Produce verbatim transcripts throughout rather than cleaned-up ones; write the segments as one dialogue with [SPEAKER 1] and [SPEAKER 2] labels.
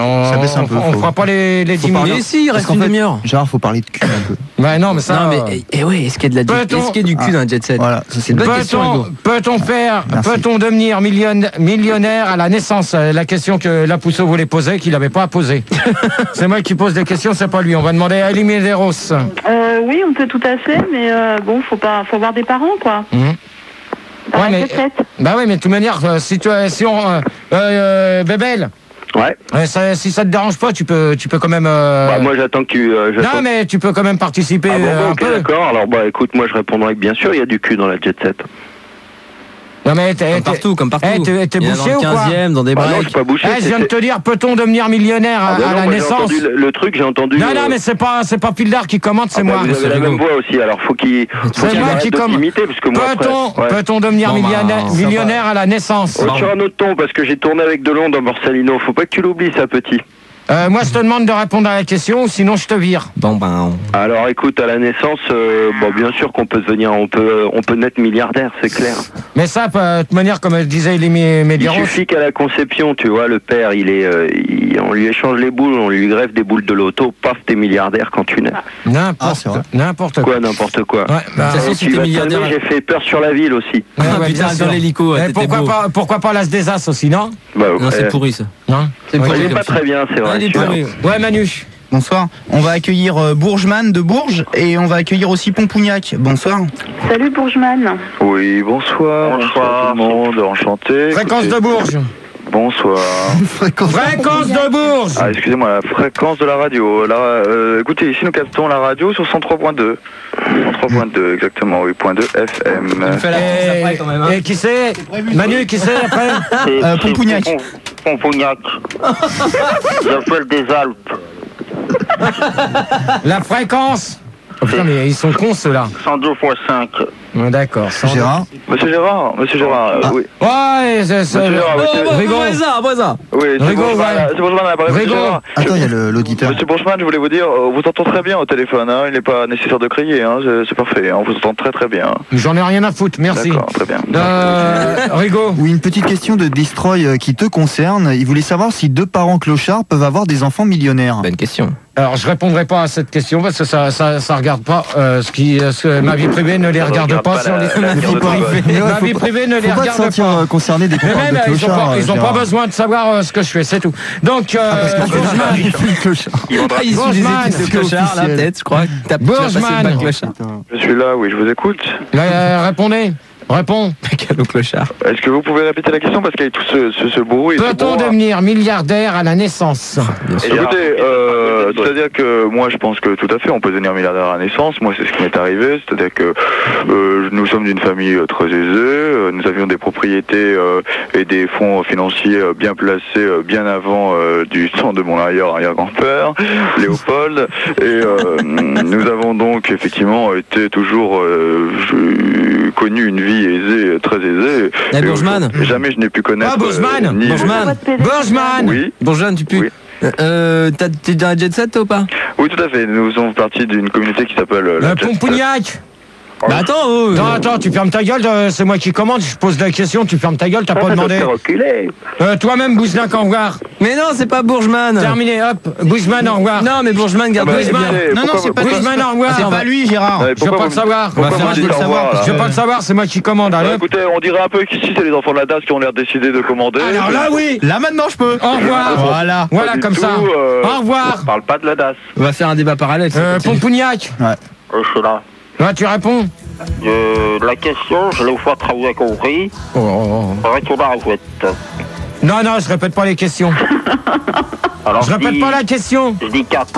[SPEAKER 1] On,
[SPEAKER 2] ça baisse un peu.
[SPEAKER 1] On, on fera pas les, les dix minutes.
[SPEAKER 3] Si, il reste une demi-heure.
[SPEAKER 2] Genre, faut parler de cul un peu.
[SPEAKER 1] Bah non, mais ça.
[SPEAKER 3] Non, mais et, et ouais, est-ce qu'il y a de la jet, est-ce qu'il y a du cul ah. dans un jet set?
[SPEAKER 2] Voilà,
[SPEAKER 3] c'est une bonne
[SPEAKER 1] peut-on,
[SPEAKER 3] question, Hugo.
[SPEAKER 1] Peut-on faire, Merci. peut-on devenir millionnaire, millionnaire à la naissance? La question que Lapousseau voulait poser, qu'il n'avait pas à poser. C'est moi qui pose des questions, c'est pas lui. On va demander à Elie Medeiros.
[SPEAKER 4] Euh, oui, on peut tout à fait, mais euh, bon, faut pas, faut avoir des parents, quoi.
[SPEAKER 1] Mmh. Ouais, mais, bah oui, mais de toute manière, si, tu, si on... Euh, euh, Bébel.
[SPEAKER 5] Ouais.
[SPEAKER 1] Euh, ça, si ça te dérange pas, tu peux, tu peux quand même. Euh...
[SPEAKER 5] Bah, moi, j'attends que tu. Euh, j'attends...
[SPEAKER 1] Non, mais tu peux quand même participer.
[SPEAKER 5] Ah bon,
[SPEAKER 1] euh,
[SPEAKER 5] bon,
[SPEAKER 1] un
[SPEAKER 5] ok,
[SPEAKER 1] peu.
[SPEAKER 5] D'accord. Alors, bah, écoute, moi, je répondrai que bien sûr, il y a du cul dans la jet set.
[SPEAKER 1] Non mais t'es,
[SPEAKER 3] comme
[SPEAKER 1] t'es,
[SPEAKER 3] partout, comme partout.
[SPEAKER 1] Hey, t'es, t'es bouché ou quoi?
[SPEAKER 3] Dans le quinzième, dans des breaks.
[SPEAKER 5] Ah non, je suis pas bouché.
[SPEAKER 1] Hey, je viens de te dire, peut-on devenir millionnaire à,
[SPEAKER 5] ah bah
[SPEAKER 1] à
[SPEAKER 5] non,
[SPEAKER 1] la
[SPEAKER 5] moi,
[SPEAKER 1] naissance?
[SPEAKER 5] J'ai entendu le, le truc, j'ai entendu.
[SPEAKER 1] Non,
[SPEAKER 5] euh...
[SPEAKER 1] non, mais c'est pas, c'est pas Pildar qui commente, c'est
[SPEAKER 5] ah
[SPEAKER 1] moi.
[SPEAKER 5] bah, vous avez la même voix aussi, alors faut qu'il. Faut
[SPEAKER 1] c'est
[SPEAKER 5] qu'il
[SPEAKER 1] moi qui commente. Peut-on,
[SPEAKER 5] après, ouais.
[SPEAKER 1] peut-on devenir
[SPEAKER 3] bon,
[SPEAKER 1] millionnaire,
[SPEAKER 3] bah,
[SPEAKER 1] millionnaire à la naissance?
[SPEAKER 5] Oh, sur un autre ton, parce que j'ai tourné avec Delon dans Borsalino. Faut pas que tu l'oublies, ça, petit.
[SPEAKER 1] Euh, moi, je te demande de répondre à la question, sinon je te vire.
[SPEAKER 3] Bon ben.
[SPEAKER 5] Alors, écoute, à la naissance, euh, bon, bien sûr qu'on peut devenir, on peut, on peut naître milliardaire, c'est clair.
[SPEAKER 1] Mais ça, de toute manière, comme disait Elie Medeiros.
[SPEAKER 5] Il suffit qu'à la conception, tu vois, le père, il est, euh, il, on lui échange les boules, on lui greffe des boules de loto, paf, t'es milliardaire quand tu nais.
[SPEAKER 1] N'importe, ah, n'importe
[SPEAKER 5] quoi. N'importe quoi.
[SPEAKER 1] Ouais, bah,
[SPEAKER 3] façon, si t'es milliardaire,
[SPEAKER 5] j'ai fait peur sur la ville aussi.
[SPEAKER 3] Ah, ouais, putain, dans l'hélico.
[SPEAKER 1] Ouais, pourquoi pas, pourquoi pas l'As des As aussi, non?
[SPEAKER 5] Bah,
[SPEAKER 3] non,
[SPEAKER 5] ouais.
[SPEAKER 3] c'est pourri ça.
[SPEAKER 1] Non,
[SPEAKER 5] c'est pourri. Il est pas très bien, c'est vrai.
[SPEAKER 3] Il est pourri.
[SPEAKER 1] Ouais, Manu.
[SPEAKER 2] Bonsoir. On va accueillir euh, Bourgeman de Bourges et on va accueillir aussi Pompougnac. Bonsoir.
[SPEAKER 4] Salut Bourgeman.
[SPEAKER 5] Oui, bonsoir. Bonsoir tout le monde, enchanté.
[SPEAKER 1] Fréquence
[SPEAKER 5] Écoutez...
[SPEAKER 1] de Bourges.
[SPEAKER 5] Bonsoir.
[SPEAKER 2] Fréquence,
[SPEAKER 1] fréquence de Bourges.
[SPEAKER 5] Ah, excusez-moi, la fréquence de la radio. Là, euh, écoutez, ici nous captons la radio sur cent trois point deux. cent trois point deux, exactement, oui, point deux F M.
[SPEAKER 1] Il fait la et, après, quand même, hein. Et qui c'est? Manu, qui c'est après?
[SPEAKER 2] euh, Pompougnac.
[SPEAKER 5] Pompougnac. J'appelle des Alpes.
[SPEAKER 1] La fréquence. Oh putain, mais ils sont cons ceux-là.
[SPEAKER 5] cent deux point cinq.
[SPEAKER 1] Ouais, d'accord.
[SPEAKER 2] Gérard.
[SPEAKER 5] Monsieur Gérard, Monsieur Gérard,
[SPEAKER 2] ah.
[SPEAKER 5] oui.
[SPEAKER 1] Ouais, c'est ça.
[SPEAKER 3] Rigo. Après ça.
[SPEAKER 5] Oui, c'est Bourgeman à l'appareil.
[SPEAKER 2] Attends, il y a le, l'auditeur.
[SPEAKER 5] Monsieur Bourgeman, je voulais vous dire, on vous entend très bien au téléphone, hein. Il n'est pas nécessaire de crier, hein. C'est, c'est parfait, hein. On vous entend très très bien.
[SPEAKER 1] J'en ai rien à foutre, merci.
[SPEAKER 5] D'accord, très bien.
[SPEAKER 1] Euh, Rigo.
[SPEAKER 2] Oui, une petite question de Destroy qui te concerne. Il voulait savoir si deux parents clochards peuvent avoir des enfants millionnaires.
[SPEAKER 3] Bonne question.
[SPEAKER 1] Alors, je répondrai pas à cette question parce que ça, ça, ça regarde pas euh, ce qui, ce que ma vie privée ne les regarde pas, pas sur les. Ma vie privée ne les regarde pas.
[SPEAKER 2] Faut pas se sentir concerné des parents de clochards.
[SPEAKER 1] Ils ont pas besoin de savoir euh, ce que je fais, c'est tout. Donc, euh,
[SPEAKER 3] Bourgeman.
[SPEAKER 1] Bourgeman.
[SPEAKER 3] Clochard, là, peut-être, je crois.
[SPEAKER 1] Bourgeman.
[SPEAKER 5] Je suis là, oui, je vous écoute.
[SPEAKER 1] Euh, répondez. Réponds.
[SPEAKER 3] Cadeau clochard.
[SPEAKER 5] Est-ce que vous pouvez répéter la question parce qu'il y a tout ce, ce, ce bruit.
[SPEAKER 1] Peut-on devenir milliardaire à la naissance?
[SPEAKER 5] Écoutez, euh, c'est-à-dire que moi je pense que tout à fait on peut devenir milliardaire à la naissance. Moi c'est ce qui m'est arrivé, c'est-à-dire que euh, nous sommes d'une famille très aisée, euh, nous avions des propriétés euh, et des fonds financiers euh, bien placés euh, bien avant euh, du temps de mon arrière-arrière-grand-père, Léopold, et euh, nous avons donc effectivement été toujours euh, connu une vie aisée, très aisée.
[SPEAKER 3] Eh, Bourgeman.
[SPEAKER 5] Jamais je n'ai pu connaître.
[SPEAKER 1] Ah, Bourgeman.
[SPEAKER 5] Euh, ni
[SPEAKER 1] Bourgeman. Bourgeman.
[SPEAKER 5] Oui.
[SPEAKER 3] Bourgeman, tu pues. Oui. Euh, t'es dans la jet set, toi ou pas?
[SPEAKER 5] Oui, tout à fait. Nous sommes partie d'une communauté qui s'appelle euh,
[SPEAKER 1] la Pompougnac.
[SPEAKER 3] Bah attends, oh,
[SPEAKER 1] attends, attends, tu fermes ta gueule, c'est moi qui commande, je pose la question, tu fermes ta gueule, t'as
[SPEAKER 5] ça,
[SPEAKER 1] pas
[SPEAKER 5] ça
[SPEAKER 1] demandé. Euh, toi-même, Bouzlin, au revoir.
[SPEAKER 3] Mais non, c'est pas Bourgeman.
[SPEAKER 1] Terminé, hop, Bouzman, au revoir.
[SPEAKER 3] Non, mais Bourgeman, garde
[SPEAKER 1] Bouzman.
[SPEAKER 2] Non, non, c'est pas
[SPEAKER 1] Bouzman, au revoir.
[SPEAKER 2] C'est pas lui, Gérard.
[SPEAKER 1] Je veux pas le savoir.
[SPEAKER 2] On va faire un jeu de savoir.
[SPEAKER 1] Je veux pas le savoir, c'est moi qui commande, allez.
[SPEAKER 5] Écoutez, on dirait un peu qu'ici, c'est les enfants de la D A S qui ont l'air décidés de commander.
[SPEAKER 1] Alors là, oui.
[SPEAKER 2] Là, maintenant, je peux.
[SPEAKER 1] Au revoir.
[SPEAKER 2] Voilà.
[SPEAKER 1] Voilà, comme ça. Au revoir.
[SPEAKER 5] On parle pas de la D A S.
[SPEAKER 3] On va faire un débat parallèle.
[SPEAKER 1] Euh, Pompougnac.
[SPEAKER 2] Ouais.
[SPEAKER 5] Je suis là.
[SPEAKER 1] Là, tu réponds.
[SPEAKER 5] Euh, la question, je l'ai fois très bien compris.
[SPEAKER 1] Oh, oh, oh.
[SPEAKER 5] Retourne à la fouette.
[SPEAKER 1] Non, non, je répète pas les questions.
[SPEAKER 5] Alors,
[SPEAKER 1] je répète
[SPEAKER 5] dis,
[SPEAKER 1] pas la question.
[SPEAKER 5] Je dis quatre.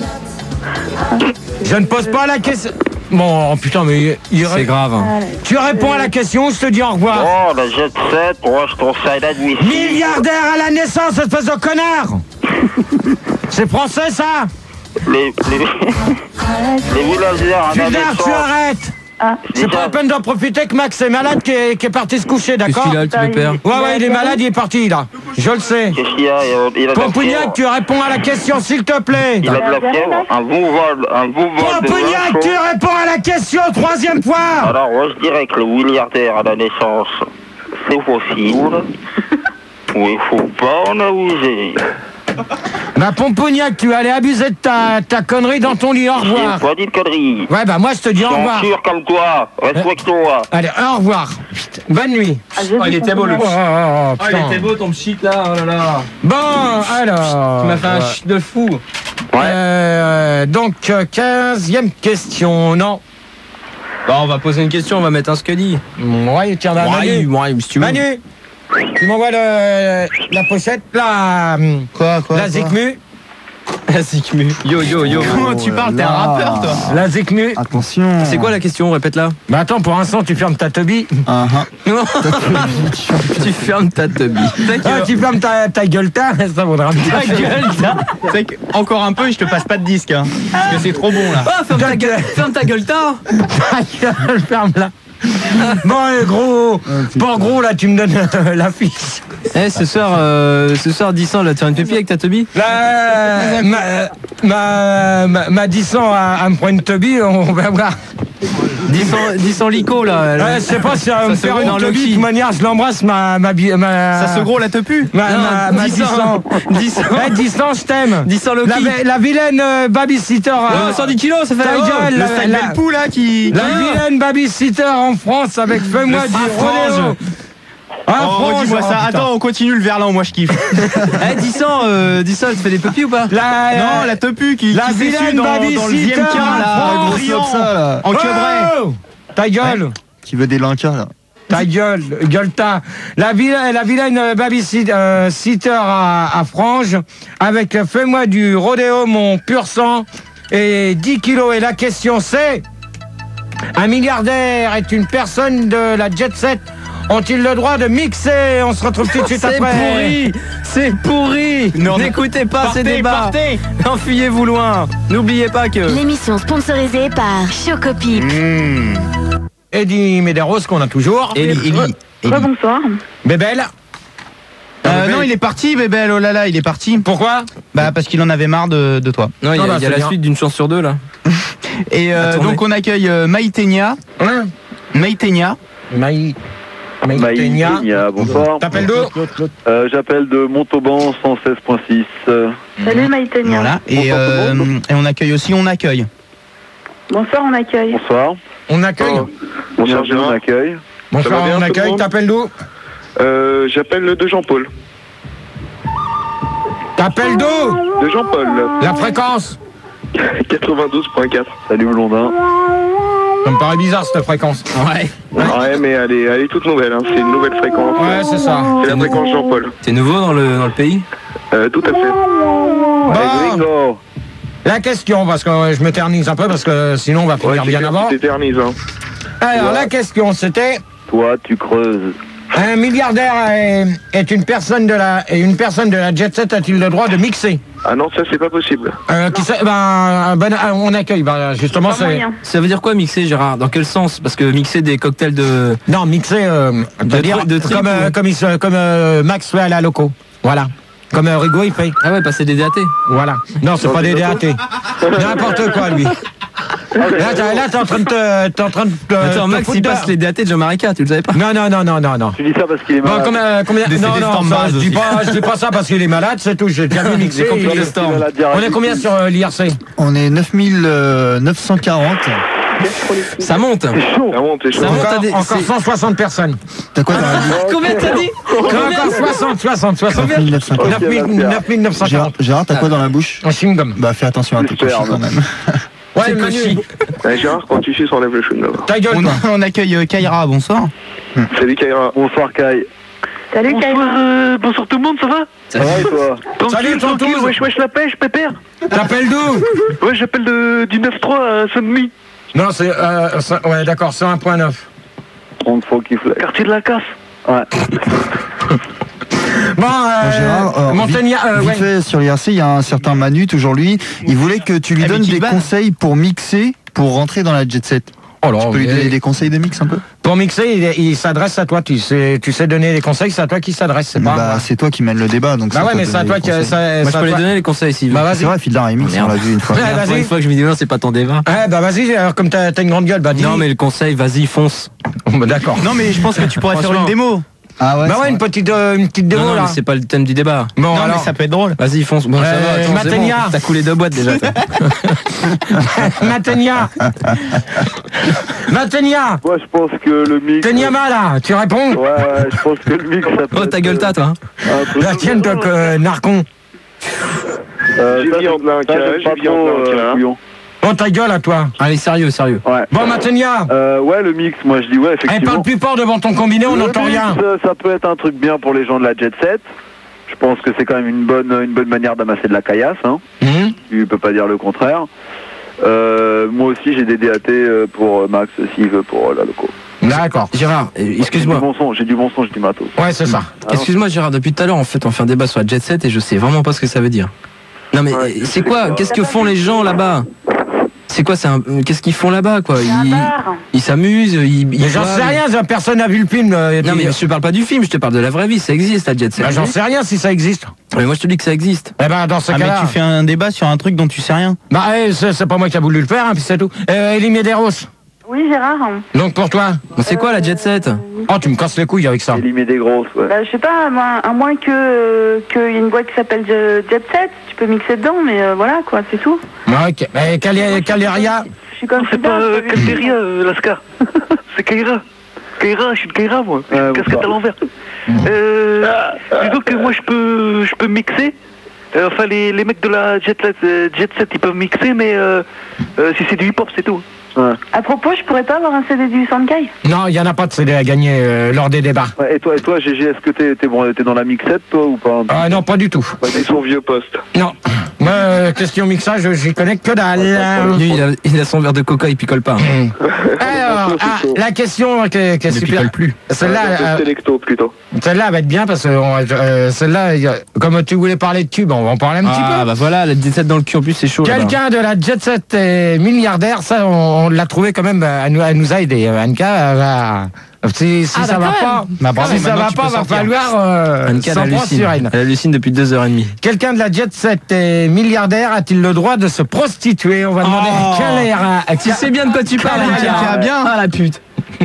[SPEAKER 1] Je ne pose pas la question. Bon, oh, putain, mais... Il...
[SPEAKER 3] C'est grave. Hein.
[SPEAKER 1] Tu réponds à la question, je te dis au revoir.
[SPEAKER 5] Oh, la jet set, moi je conseille l'admission.
[SPEAKER 1] Milliardaire à la naissance, espèce de connard. C'est français, ça.
[SPEAKER 5] Les... Les, les villageois à la
[SPEAKER 1] Putain,
[SPEAKER 5] naissance.
[SPEAKER 1] tu arrêtes.
[SPEAKER 4] Ah.
[SPEAKER 1] C'est pas la peine d'en profiter que Max est malade, qui est, qui est parti se coucher, d'accord?
[SPEAKER 3] Qu'est-ce qu'il a, le petit pépère?
[SPEAKER 1] Ouais, ouais, il est malade, il est parti, là. Je le sais.
[SPEAKER 5] Qu'est-ce qu'il y a? Il a
[SPEAKER 1] Pompougnac, tu réponds à la question, s'il te plaît.
[SPEAKER 5] Il a de la fièvre, un bon vol, un bon vol.
[SPEAKER 1] Pompougnac, tu réponds à la question, troisième fois.
[SPEAKER 5] Alors, moi, je dirais que le milliardaire à la naissance, c'est possible. Mais il faut pas en abuser.
[SPEAKER 1] Bah, Pompougnac, tu vas aller abuser de ta, ta connerie dans ton lit. Au revoir.
[SPEAKER 6] Pas dit de conneries.
[SPEAKER 1] Ouais, bah, moi, je te dis au revoir.
[SPEAKER 6] Sûr comme toi. Respecte-toi.
[SPEAKER 1] Allez, au revoir. Bonne nuit.
[SPEAKER 4] Ah,
[SPEAKER 3] Oh, il était beau le
[SPEAKER 1] Oh, oh, oh,
[SPEAKER 3] Oh, il
[SPEAKER 1] putain.
[SPEAKER 3] était beau ton shit là, oh là là.
[SPEAKER 1] Bon, alors.
[SPEAKER 3] Tu m'as fait un
[SPEAKER 1] ouais.
[SPEAKER 3] shit de fou.
[SPEAKER 1] Euh, donc, euh, quinzième question. Non.
[SPEAKER 3] Bon, on va poser une question, on va mettre un Scully.
[SPEAKER 1] Ouais, tiens, bah,
[SPEAKER 3] Ouais,
[SPEAKER 1] Manu.
[SPEAKER 3] ouais, si tu veux.
[SPEAKER 1] Manu, tu m'envoies le, la pochette, la,
[SPEAKER 2] Quoi, quoi
[SPEAKER 1] la
[SPEAKER 2] quoi
[SPEAKER 1] Zikmu.
[SPEAKER 3] La Zikmu. Yo, yo, yo.
[SPEAKER 2] Comment tu parles, t'es un rappeur, toi.
[SPEAKER 1] La Zikmu.
[SPEAKER 2] Attention.
[SPEAKER 3] C'est quoi la question? Répète-la.
[SPEAKER 1] Bah attends, pour l'instant, tu fermes ta teubie.
[SPEAKER 2] Ah, ah.
[SPEAKER 3] Non. Tu fermes ta teubie.
[SPEAKER 1] Ah, tu fermes ta, ta gueule, ta, ça vaudra bien.
[SPEAKER 3] Ta gueule, ça.
[SPEAKER 7] C'est que, encore un peu et je te passe pas de disque, hein, parce que c'est trop bon là.
[SPEAKER 3] Ah, ferme ta gueule, ferme ta gueule, ta.
[SPEAKER 1] Ta gueule, ferme-la. Bon, allez, gros. Bon, gros, là, tu me donnes euh, la fiche.
[SPEAKER 3] Eh, ce soir, euh, ce soir, dix ans, là, tu as une pépie avec ta teubie?
[SPEAKER 1] Là, ma, ma, ma, ma dix ans à, à me prendre une teubie, on va voir.
[SPEAKER 3] dix ans lico, là.
[SPEAKER 1] Ouais, je sais pas si elle va me
[SPEAKER 3] se
[SPEAKER 1] faire
[SPEAKER 3] roule
[SPEAKER 1] une
[SPEAKER 3] dans
[SPEAKER 1] teubie.
[SPEAKER 3] le
[SPEAKER 1] De toute manière, je l'embrasse, ma, ma, bi- ma.
[SPEAKER 7] Ça se gros la te pue.
[SPEAKER 1] Ma,
[SPEAKER 3] Non,
[SPEAKER 1] ma, ma
[SPEAKER 3] dix
[SPEAKER 1] dix
[SPEAKER 3] ans.
[SPEAKER 1] ans.
[SPEAKER 3] dix ans.
[SPEAKER 1] Eh, dix ans, je t'aime.
[SPEAKER 3] dix ans
[SPEAKER 1] La,
[SPEAKER 3] Loki.
[SPEAKER 1] vi- la vilaine euh, babysitter.
[SPEAKER 3] Oh,
[SPEAKER 1] euh,
[SPEAKER 3] cent dix kilos, ça fait
[SPEAKER 1] ta
[SPEAKER 3] oh,
[SPEAKER 1] gueule,
[SPEAKER 7] Le
[SPEAKER 1] la-
[SPEAKER 7] style
[SPEAKER 1] la-
[SPEAKER 7] belle pou là qui.
[SPEAKER 1] La vilaine babysitter en France avec fais-moi
[SPEAKER 7] Le
[SPEAKER 1] du
[SPEAKER 7] Frange.
[SPEAKER 1] rodéo. Ah,
[SPEAKER 7] Oh,
[SPEAKER 1] Frange,
[SPEAKER 7] redis-moi
[SPEAKER 1] oh,
[SPEAKER 7] ça.
[SPEAKER 1] putain.
[SPEAKER 7] Attends, on continue le verlan, moi je kiffe.
[SPEAKER 3] Eh, dix ans, euh, dix ans, tu fais des pupilles ou pas?
[SPEAKER 1] La,
[SPEAKER 7] Non, la te pue qui,
[SPEAKER 1] la
[SPEAKER 7] qui s'est
[SPEAKER 1] vilaine
[SPEAKER 7] su dans, dans le
[SPEAKER 1] babysitter
[SPEAKER 7] dixième quart
[SPEAKER 1] en
[SPEAKER 7] là,
[SPEAKER 1] France.
[SPEAKER 7] gros
[SPEAKER 2] Comme ça, là.
[SPEAKER 7] en quebray.
[SPEAKER 1] Oh, ta gueule.
[SPEAKER 2] Qui veut des lincas, là.
[SPEAKER 1] Ta gueule, gueule ta. La vilaine, la vilaine babysitter euh, sitter à, à Frange avec euh, fais-moi du rodéo, mon pur sang, et dix kilos. Et la question c'est, un milliardaire est une personne de la jet set, ont-ils le droit de mixer? On se retrouve tout de suite
[SPEAKER 3] C'est
[SPEAKER 1] après.
[SPEAKER 3] pourri, c'est pourri.
[SPEAKER 7] Non,
[SPEAKER 3] N'écoutez pas
[SPEAKER 7] partez,
[SPEAKER 3] ces débats.
[SPEAKER 7] partez.
[SPEAKER 3] Enfuyez-vous loin. N'oubliez pas que.
[SPEAKER 8] L'émission sponsorisée par Chocopip.
[SPEAKER 1] Eddie Medeiros qu'on a toujours.
[SPEAKER 3] Eli, Eli.
[SPEAKER 4] Ouais, bonsoir.
[SPEAKER 1] Bébel.
[SPEAKER 7] Euh, non, il est parti, bébé. Oh là là, il est parti.
[SPEAKER 1] Pourquoi?
[SPEAKER 7] Bah parce qu'il en avait marre de, de toi.
[SPEAKER 3] Non, il y a,
[SPEAKER 1] Ah bah,
[SPEAKER 3] il y a
[SPEAKER 1] c'est
[SPEAKER 3] la
[SPEAKER 1] bien.
[SPEAKER 3] suite d'une chance sur deux là.
[SPEAKER 7] Et euh,
[SPEAKER 3] À tourner.
[SPEAKER 7] donc on accueille euh, Maïtenia.
[SPEAKER 1] Hein?
[SPEAKER 7] Maïtenia.
[SPEAKER 1] Maï. Maïtenia.
[SPEAKER 5] Maïtenia, bonsoir.
[SPEAKER 1] T'appelles d'où?
[SPEAKER 5] Euh, J'appelle de Montauban cent seize point six. Euh,
[SPEAKER 4] Salut Maïtenia.
[SPEAKER 7] Voilà. Et,
[SPEAKER 5] Bonsoir,
[SPEAKER 7] euh,
[SPEAKER 5] tout le monde.
[SPEAKER 7] et on accueille aussi, on accueille.
[SPEAKER 4] Bonsoir, on accueille.
[SPEAKER 5] bonsoir.
[SPEAKER 1] On accueille.
[SPEAKER 5] Oh, bonsoir, j'ai un accueil.
[SPEAKER 1] Bonsoir,
[SPEAKER 5] ça va bien,
[SPEAKER 1] on
[SPEAKER 5] tout le
[SPEAKER 1] accueille.
[SPEAKER 5] monde
[SPEAKER 1] T'appelles d'où?
[SPEAKER 5] Euh, J'appelle de Jean-Paul.
[SPEAKER 1] T'appelles d'où?
[SPEAKER 5] De Jean-Paul.
[SPEAKER 1] La fréquence.
[SPEAKER 5] quatre-vingt-douze point quatre. Salut Blondin.
[SPEAKER 1] Ça me paraît bizarre cette fréquence.
[SPEAKER 3] Ouais.
[SPEAKER 5] Ouais, mais elle est, elle est toute nouvelle. Hein. C'est une nouvelle fréquence.
[SPEAKER 1] Ouais, c'est ça.
[SPEAKER 5] C'est la fréquence Jean-Paul.
[SPEAKER 3] T'es nouveau dans le, dans le pays?
[SPEAKER 5] Euh, tout à fait.
[SPEAKER 1] Bon,
[SPEAKER 5] Gringo.
[SPEAKER 1] la question, parce que euh, je m'éternise un peu, parce que sinon on va finir
[SPEAKER 5] Ouais,
[SPEAKER 1] bien avant.
[SPEAKER 5] t'éternises, hein.
[SPEAKER 1] Alors,
[SPEAKER 5] Ouais.
[SPEAKER 1] la question, c'était...
[SPEAKER 5] Toi, tu creuses.
[SPEAKER 1] Un milliardaire est, est une personne de la et une personne de la jet set a-t-il le droit de mixer?
[SPEAKER 5] Ah non, ça, c'est pas possible.
[SPEAKER 1] euh, qui sait- ben, ben, euh, on accueille. Ben, justement,
[SPEAKER 4] Pas
[SPEAKER 1] c'est
[SPEAKER 4] moyen.
[SPEAKER 3] Ça veut dire quoi mixer, Gérard? Dans quel sens? Parce que mixer des cocktails de.
[SPEAKER 1] non mixer, euh, c'est-à-dire
[SPEAKER 3] tri- de trip,
[SPEAKER 1] comme euh,
[SPEAKER 3] ou-
[SPEAKER 1] comme, il se- comme euh, Max fait à la loco. Voilà. Comme euh, Rigaud il fait.
[SPEAKER 3] Ah ouais, passer des D A T.
[SPEAKER 1] Voilà. Non, c'est pas des D A T. N'importe quoi, lui. Là, t'es là, t'es en train de te, t'es en train de te,
[SPEAKER 3] Attends,
[SPEAKER 1] te
[SPEAKER 3] Max,
[SPEAKER 1] foutre
[SPEAKER 3] il
[SPEAKER 1] de-
[SPEAKER 3] passe les D A T de Jean-Marica, tu le savais pas?
[SPEAKER 1] Non, non, non, non, non, non.
[SPEAKER 5] Tu dis ça parce qu'il est
[SPEAKER 1] Bon,
[SPEAKER 5] malade.
[SPEAKER 1] combien, combien...
[SPEAKER 7] Des-
[SPEAKER 1] Non,
[SPEAKER 7] des
[SPEAKER 1] non,
[SPEAKER 7] storm
[SPEAKER 1] ça,
[SPEAKER 7] bars
[SPEAKER 1] je dis
[SPEAKER 7] aussi.
[SPEAKER 1] pas, je dis pas ça parce qu'il est malade, c'est tout. J'ai déjà vu mixer.
[SPEAKER 3] Des compliqués
[SPEAKER 1] il-
[SPEAKER 3] de storm.
[SPEAKER 1] On est combien sur euh, l'I R C?
[SPEAKER 2] On est neuf mille neuf cent quarante.
[SPEAKER 3] Ça monte.
[SPEAKER 5] C'est chaud. Ah bon, t'es chaud.
[SPEAKER 3] Ça monte.
[SPEAKER 1] Encore,
[SPEAKER 3] t'as des-
[SPEAKER 1] encore
[SPEAKER 3] c'est-
[SPEAKER 1] cent soixante personnes.
[SPEAKER 2] T'as quoi dans la liste?
[SPEAKER 3] Combien t'as dit?
[SPEAKER 1] Encore soixante, soixante, soixante.
[SPEAKER 2] neuf mille neuf cent quarante.
[SPEAKER 1] neuf mille neuf cent
[SPEAKER 2] Gérard,
[SPEAKER 1] quarante.
[SPEAKER 2] Gérard, t'as quoi dans la bouche?
[SPEAKER 1] En chewing-gum.
[SPEAKER 2] Bah fais attention à tes
[SPEAKER 5] Super,
[SPEAKER 2] cochons quand même.
[SPEAKER 1] Ouais,
[SPEAKER 3] C'est
[SPEAKER 1] Manu,
[SPEAKER 3] cochi.
[SPEAKER 5] Ouais, Gérard, quand tu suces, enlève le chewing-gum.
[SPEAKER 1] ta gueule,
[SPEAKER 7] On,
[SPEAKER 1] toi.
[SPEAKER 7] on accueille euh, Kaira, bonsoir.
[SPEAKER 5] Salut Kaira. Bonsoir Kai.
[SPEAKER 4] Salut Kaira.
[SPEAKER 9] bonsoir tout le monde, ça va?
[SPEAKER 5] Ça va et toi?
[SPEAKER 1] Salut,
[SPEAKER 9] tranquille,
[SPEAKER 1] tonton.
[SPEAKER 9] wesh wesh la pêche, pépère.
[SPEAKER 1] T'appelles d'où?
[SPEAKER 9] Ouais, j'appelle de, du neuf trois à Saint-Denis,
[SPEAKER 1] Non, c'est, euh, ça- ouais, d'accord, c'est un point neuf.
[SPEAKER 5] trente fois qu'il flatte.
[SPEAKER 9] quartier de la Casse.
[SPEAKER 5] Ouais.
[SPEAKER 1] Bon,
[SPEAKER 2] Bon,
[SPEAKER 1] euh,
[SPEAKER 2] Gérard, euh,
[SPEAKER 1] Montagna, euh,
[SPEAKER 2] vite
[SPEAKER 1] ouais.
[SPEAKER 2] fait, sur l'I R C, il y a un certain Manu, toujours lui. Il voulait que tu lui
[SPEAKER 7] Eh, mais
[SPEAKER 2] donnes
[SPEAKER 7] qu'il
[SPEAKER 2] des
[SPEAKER 7] banne.
[SPEAKER 2] conseils pour mixer, pour rentrer dans la jet set.
[SPEAKER 1] Oh là,
[SPEAKER 2] Tu peux lui
[SPEAKER 1] mais-
[SPEAKER 2] donner des conseils de mix un peu?
[SPEAKER 1] Pour mixer, il, il s'adresse à toi. Tu sais, tu sais donner des conseils, c'est à toi qui s'adresse. C'est pas.
[SPEAKER 2] Bah c'est toi qui mène le débat, donc
[SPEAKER 1] Bah
[SPEAKER 2] c'est
[SPEAKER 1] ouais,
[SPEAKER 2] toi
[SPEAKER 1] mais
[SPEAKER 2] de
[SPEAKER 1] c'est à
[SPEAKER 2] donner
[SPEAKER 1] toi
[SPEAKER 2] des
[SPEAKER 1] qui.
[SPEAKER 2] conseils.
[SPEAKER 1] ça-
[SPEAKER 3] Moi,
[SPEAKER 1] c'est
[SPEAKER 3] je
[SPEAKER 1] à
[SPEAKER 3] peux lui
[SPEAKER 1] toi-
[SPEAKER 3] donner les conseils s'il veut.
[SPEAKER 1] Bah
[SPEAKER 2] C'est
[SPEAKER 1] vas-y.
[SPEAKER 2] vrai, fil d'un remix,
[SPEAKER 3] Merde.
[SPEAKER 2] on l'a vu une fois.
[SPEAKER 1] Ouais,
[SPEAKER 3] La
[SPEAKER 1] vas-y.
[SPEAKER 3] première fois que je me dis non, c'est pas ton débat.
[SPEAKER 1] Ah bah vas-y, alors comme t'as t'as une grande gueule, bah dis.
[SPEAKER 3] Non, mais le conseil, vas-y, fonce.
[SPEAKER 1] Bah, d'accord.
[SPEAKER 7] Non mais je pense que tu pourrais faire
[SPEAKER 3] Franchement.
[SPEAKER 7] une démo.
[SPEAKER 2] Ah ouais.
[SPEAKER 1] Bah ouais, une petite, euh, une petite démo
[SPEAKER 3] Non, non,
[SPEAKER 1] là.
[SPEAKER 3] mais c'est pas le thème du débat.
[SPEAKER 1] Bon,
[SPEAKER 7] Non,
[SPEAKER 1] alors.
[SPEAKER 7] mais ça peut être drôle.
[SPEAKER 3] Vas-y, fonce. Bon, ça
[SPEAKER 1] Euh,
[SPEAKER 3] va, attends, c'est
[SPEAKER 1] Matenia.
[SPEAKER 3] bon. T'as coulé deux boîtes déjà. toi.
[SPEAKER 1] Matenia. Matenia.
[SPEAKER 5] Moi, je pense que le mix.
[SPEAKER 1] Tenyama là, tu réponds?
[SPEAKER 5] Ouais, ouais, je pense que le mix, ça peut
[SPEAKER 3] Oh, ta
[SPEAKER 5] être,
[SPEAKER 3] gueule, t'as, toi.
[SPEAKER 5] euh, un peu-
[SPEAKER 1] La tienne, toi, que Narcon.
[SPEAKER 5] Euh,
[SPEAKER 6] J'ai
[SPEAKER 5] ça,
[SPEAKER 6] mis en blanc,
[SPEAKER 5] ça,
[SPEAKER 6] hein,
[SPEAKER 5] j'aime pas
[SPEAKER 6] j'ai mis en
[SPEAKER 5] trop,
[SPEAKER 6] blanc,
[SPEAKER 5] euh,
[SPEAKER 6] hein.
[SPEAKER 5] couillon.
[SPEAKER 1] Oh, ta gueule à toi.
[SPEAKER 3] Allez, sérieux, sérieux.
[SPEAKER 5] Ouais.
[SPEAKER 1] Bon, Matenia.
[SPEAKER 5] Euh, ouais, le mix, moi je dis ouais,
[SPEAKER 1] Eh,
[SPEAKER 5] effectivement.
[SPEAKER 1] parle plus fort devant ton combiné, on
[SPEAKER 5] Le
[SPEAKER 1] n'entend
[SPEAKER 5] mix,
[SPEAKER 1] rien.
[SPEAKER 5] euh, ça peut être un truc bien pour les gens de la Jet Set. Je pense que c'est quand même une bonne, une bonne manière d'amasser de la caillasse. Hein.
[SPEAKER 1] Hum.
[SPEAKER 5] Tu peux pas dire le contraire. Euh, moi aussi, j'ai des D A T euh, pour euh, Max s'il veut pour euh, la loco.
[SPEAKER 1] D'accord.
[SPEAKER 3] Gérard, euh,
[SPEAKER 5] J'ai du
[SPEAKER 3] excuse-moi.
[SPEAKER 5] bon son, j'ai du bon son, j'ai du matos.
[SPEAKER 1] Ouais, c'est ça.
[SPEAKER 3] Excuse-moi, Gérard, depuis tout à l'heure, en fait, on fait un débat sur la Jet Set et je sais vraiment pas ce que ça veut dire. Non, mais
[SPEAKER 5] Ouais,
[SPEAKER 3] euh, c'est quoi? Qu'est-ce que font les gens là-bas? C'est quoi? C'est un... Qu'est-ce qu'ils font là-bas, quoi?
[SPEAKER 4] C'est un
[SPEAKER 3] Ils
[SPEAKER 4] bar.
[SPEAKER 3] ils s'amusent, ils. ils
[SPEAKER 1] Mais j'en
[SPEAKER 3] boivent,
[SPEAKER 1] sais rien, ça, personne n'a vu le film. euh, et
[SPEAKER 3] Non,
[SPEAKER 1] puis-
[SPEAKER 3] mais je te parle pas du film, je te parle de la vraie vie, ça existe, la Jet Set.
[SPEAKER 1] Bah, j'en sais rien si ça existe.
[SPEAKER 3] Mais moi, je te dis que ça existe.
[SPEAKER 1] Eh ben, dans ce
[SPEAKER 7] Ah, mais
[SPEAKER 1] cas-là.
[SPEAKER 7] tu fais un débat sur un truc dont tu sais rien.
[SPEAKER 1] Bah, eh, c'est c'est pas moi qui a voulu le faire, hein, puis c'est tout. Euh, Elie Medeiros.
[SPEAKER 4] Oui, Gérard.
[SPEAKER 1] Donc pour toi.
[SPEAKER 3] Bon, c'est quoi la Jet Set?
[SPEAKER 1] Oh, tu me casses les couilles avec ça.
[SPEAKER 5] Éliminer des grosses, ouais.
[SPEAKER 4] Bah, je sais pas, à moins, à moins que euh, qu'il y ait une boîte qui s'appelle Je- Jet Set, tu peux mixer dedans, mais euh, voilà, quoi, c'est tout.
[SPEAKER 1] Ok. Et Cali- Caleria.
[SPEAKER 4] Je suis comme
[SPEAKER 9] C'est pas euh, Calderia, euh, Lascar. C'est Kaira. Kaira, je suis de Kaira, moi. J'ai
[SPEAKER 5] Ouais,
[SPEAKER 9] une casquette
[SPEAKER 5] bon,
[SPEAKER 9] à l'envers. Euh, disons que moi, je peux, je peux mixer. Euh, enfin, les, les mecs de la Jet Set, euh, Jet Set, ils peuvent mixer, mais euh, euh, si c'est du hip-hop, c'est tout.
[SPEAKER 5] Ouais.
[SPEAKER 4] À propos, je pourrais pas avoir un C D du Sankai?
[SPEAKER 1] Non, il n'y en a pas de C D à gagner euh, lors des débats.
[SPEAKER 5] Ouais, et toi, et toi, G G, est-ce que t'es, t'es, bon, t'es dans la mixette, toi, ou pas?
[SPEAKER 1] Ah non, pas du tout.
[SPEAKER 6] C'est son vieux poste.
[SPEAKER 1] Non. Moi, euh, question mixage, j'y connais que dalle.
[SPEAKER 3] Lui, il a, il a son verre de coca, il picole pas. hein.
[SPEAKER 1] Alors, ah, la question qui est, qui est
[SPEAKER 3] Ne
[SPEAKER 1] super.
[SPEAKER 3] picole plus.
[SPEAKER 1] Celle-là, euh,
[SPEAKER 6] Selecto plutôt.
[SPEAKER 1] celle-là va être bien parce que euh, celle-là, il y a- comme tu voulais parler de tube, on va en parler un petit
[SPEAKER 3] Ah,
[SPEAKER 1] peu.
[SPEAKER 3] bah voilà, la Jet Set dans le cul, en plus, c'est chaud. là-bas.
[SPEAKER 1] Quelqu'un de la Jet Set est milliardaire, ça, on, on l'a trouvé quand même, elle nous, elle nous a aidé. Anka, elle va- si, si
[SPEAKER 3] Ah,
[SPEAKER 1] ça
[SPEAKER 3] bah,
[SPEAKER 1] va
[SPEAKER 3] quand
[SPEAKER 1] pas,
[SPEAKER 7] Bah, bravo,
[SPEAKER 1] si ça
[SPEAKER 7] maintenant,
[SPEAKER 1] va
[SPEAKER 7] tu
[SPEAKER 1] pas,
[SPEAKER 7] peux
[SPEAKER 1] va
[SPEAKER 7] sortir.
[SPEAKER 1] falloir euh,
[SPEAKER 3] Anka, elle
[SPEAKER 1] s'en prendre
[SPEAKER 3] hallucine.
[SPEAKER 1] sur elle.
[SPEAKER 3] Elle hallucine depuis deux heures et demie.
[SPEAKER 1] Quelqu'un de la Jet Set est milliardaire, a-t-il le droit de se prostituer? On va demander
[SPEAKER 7] Oh.
[SPEAKER 1] à Caleria.
[SPEAKER 3] Tu sais bien de quoi tu parles,
[SPEAKER 1] Caleria.
[SPEAKER 3] Anka.
[SPEAKER 7] Ah, bien.
[SPEAKER 3] Ah, la pute.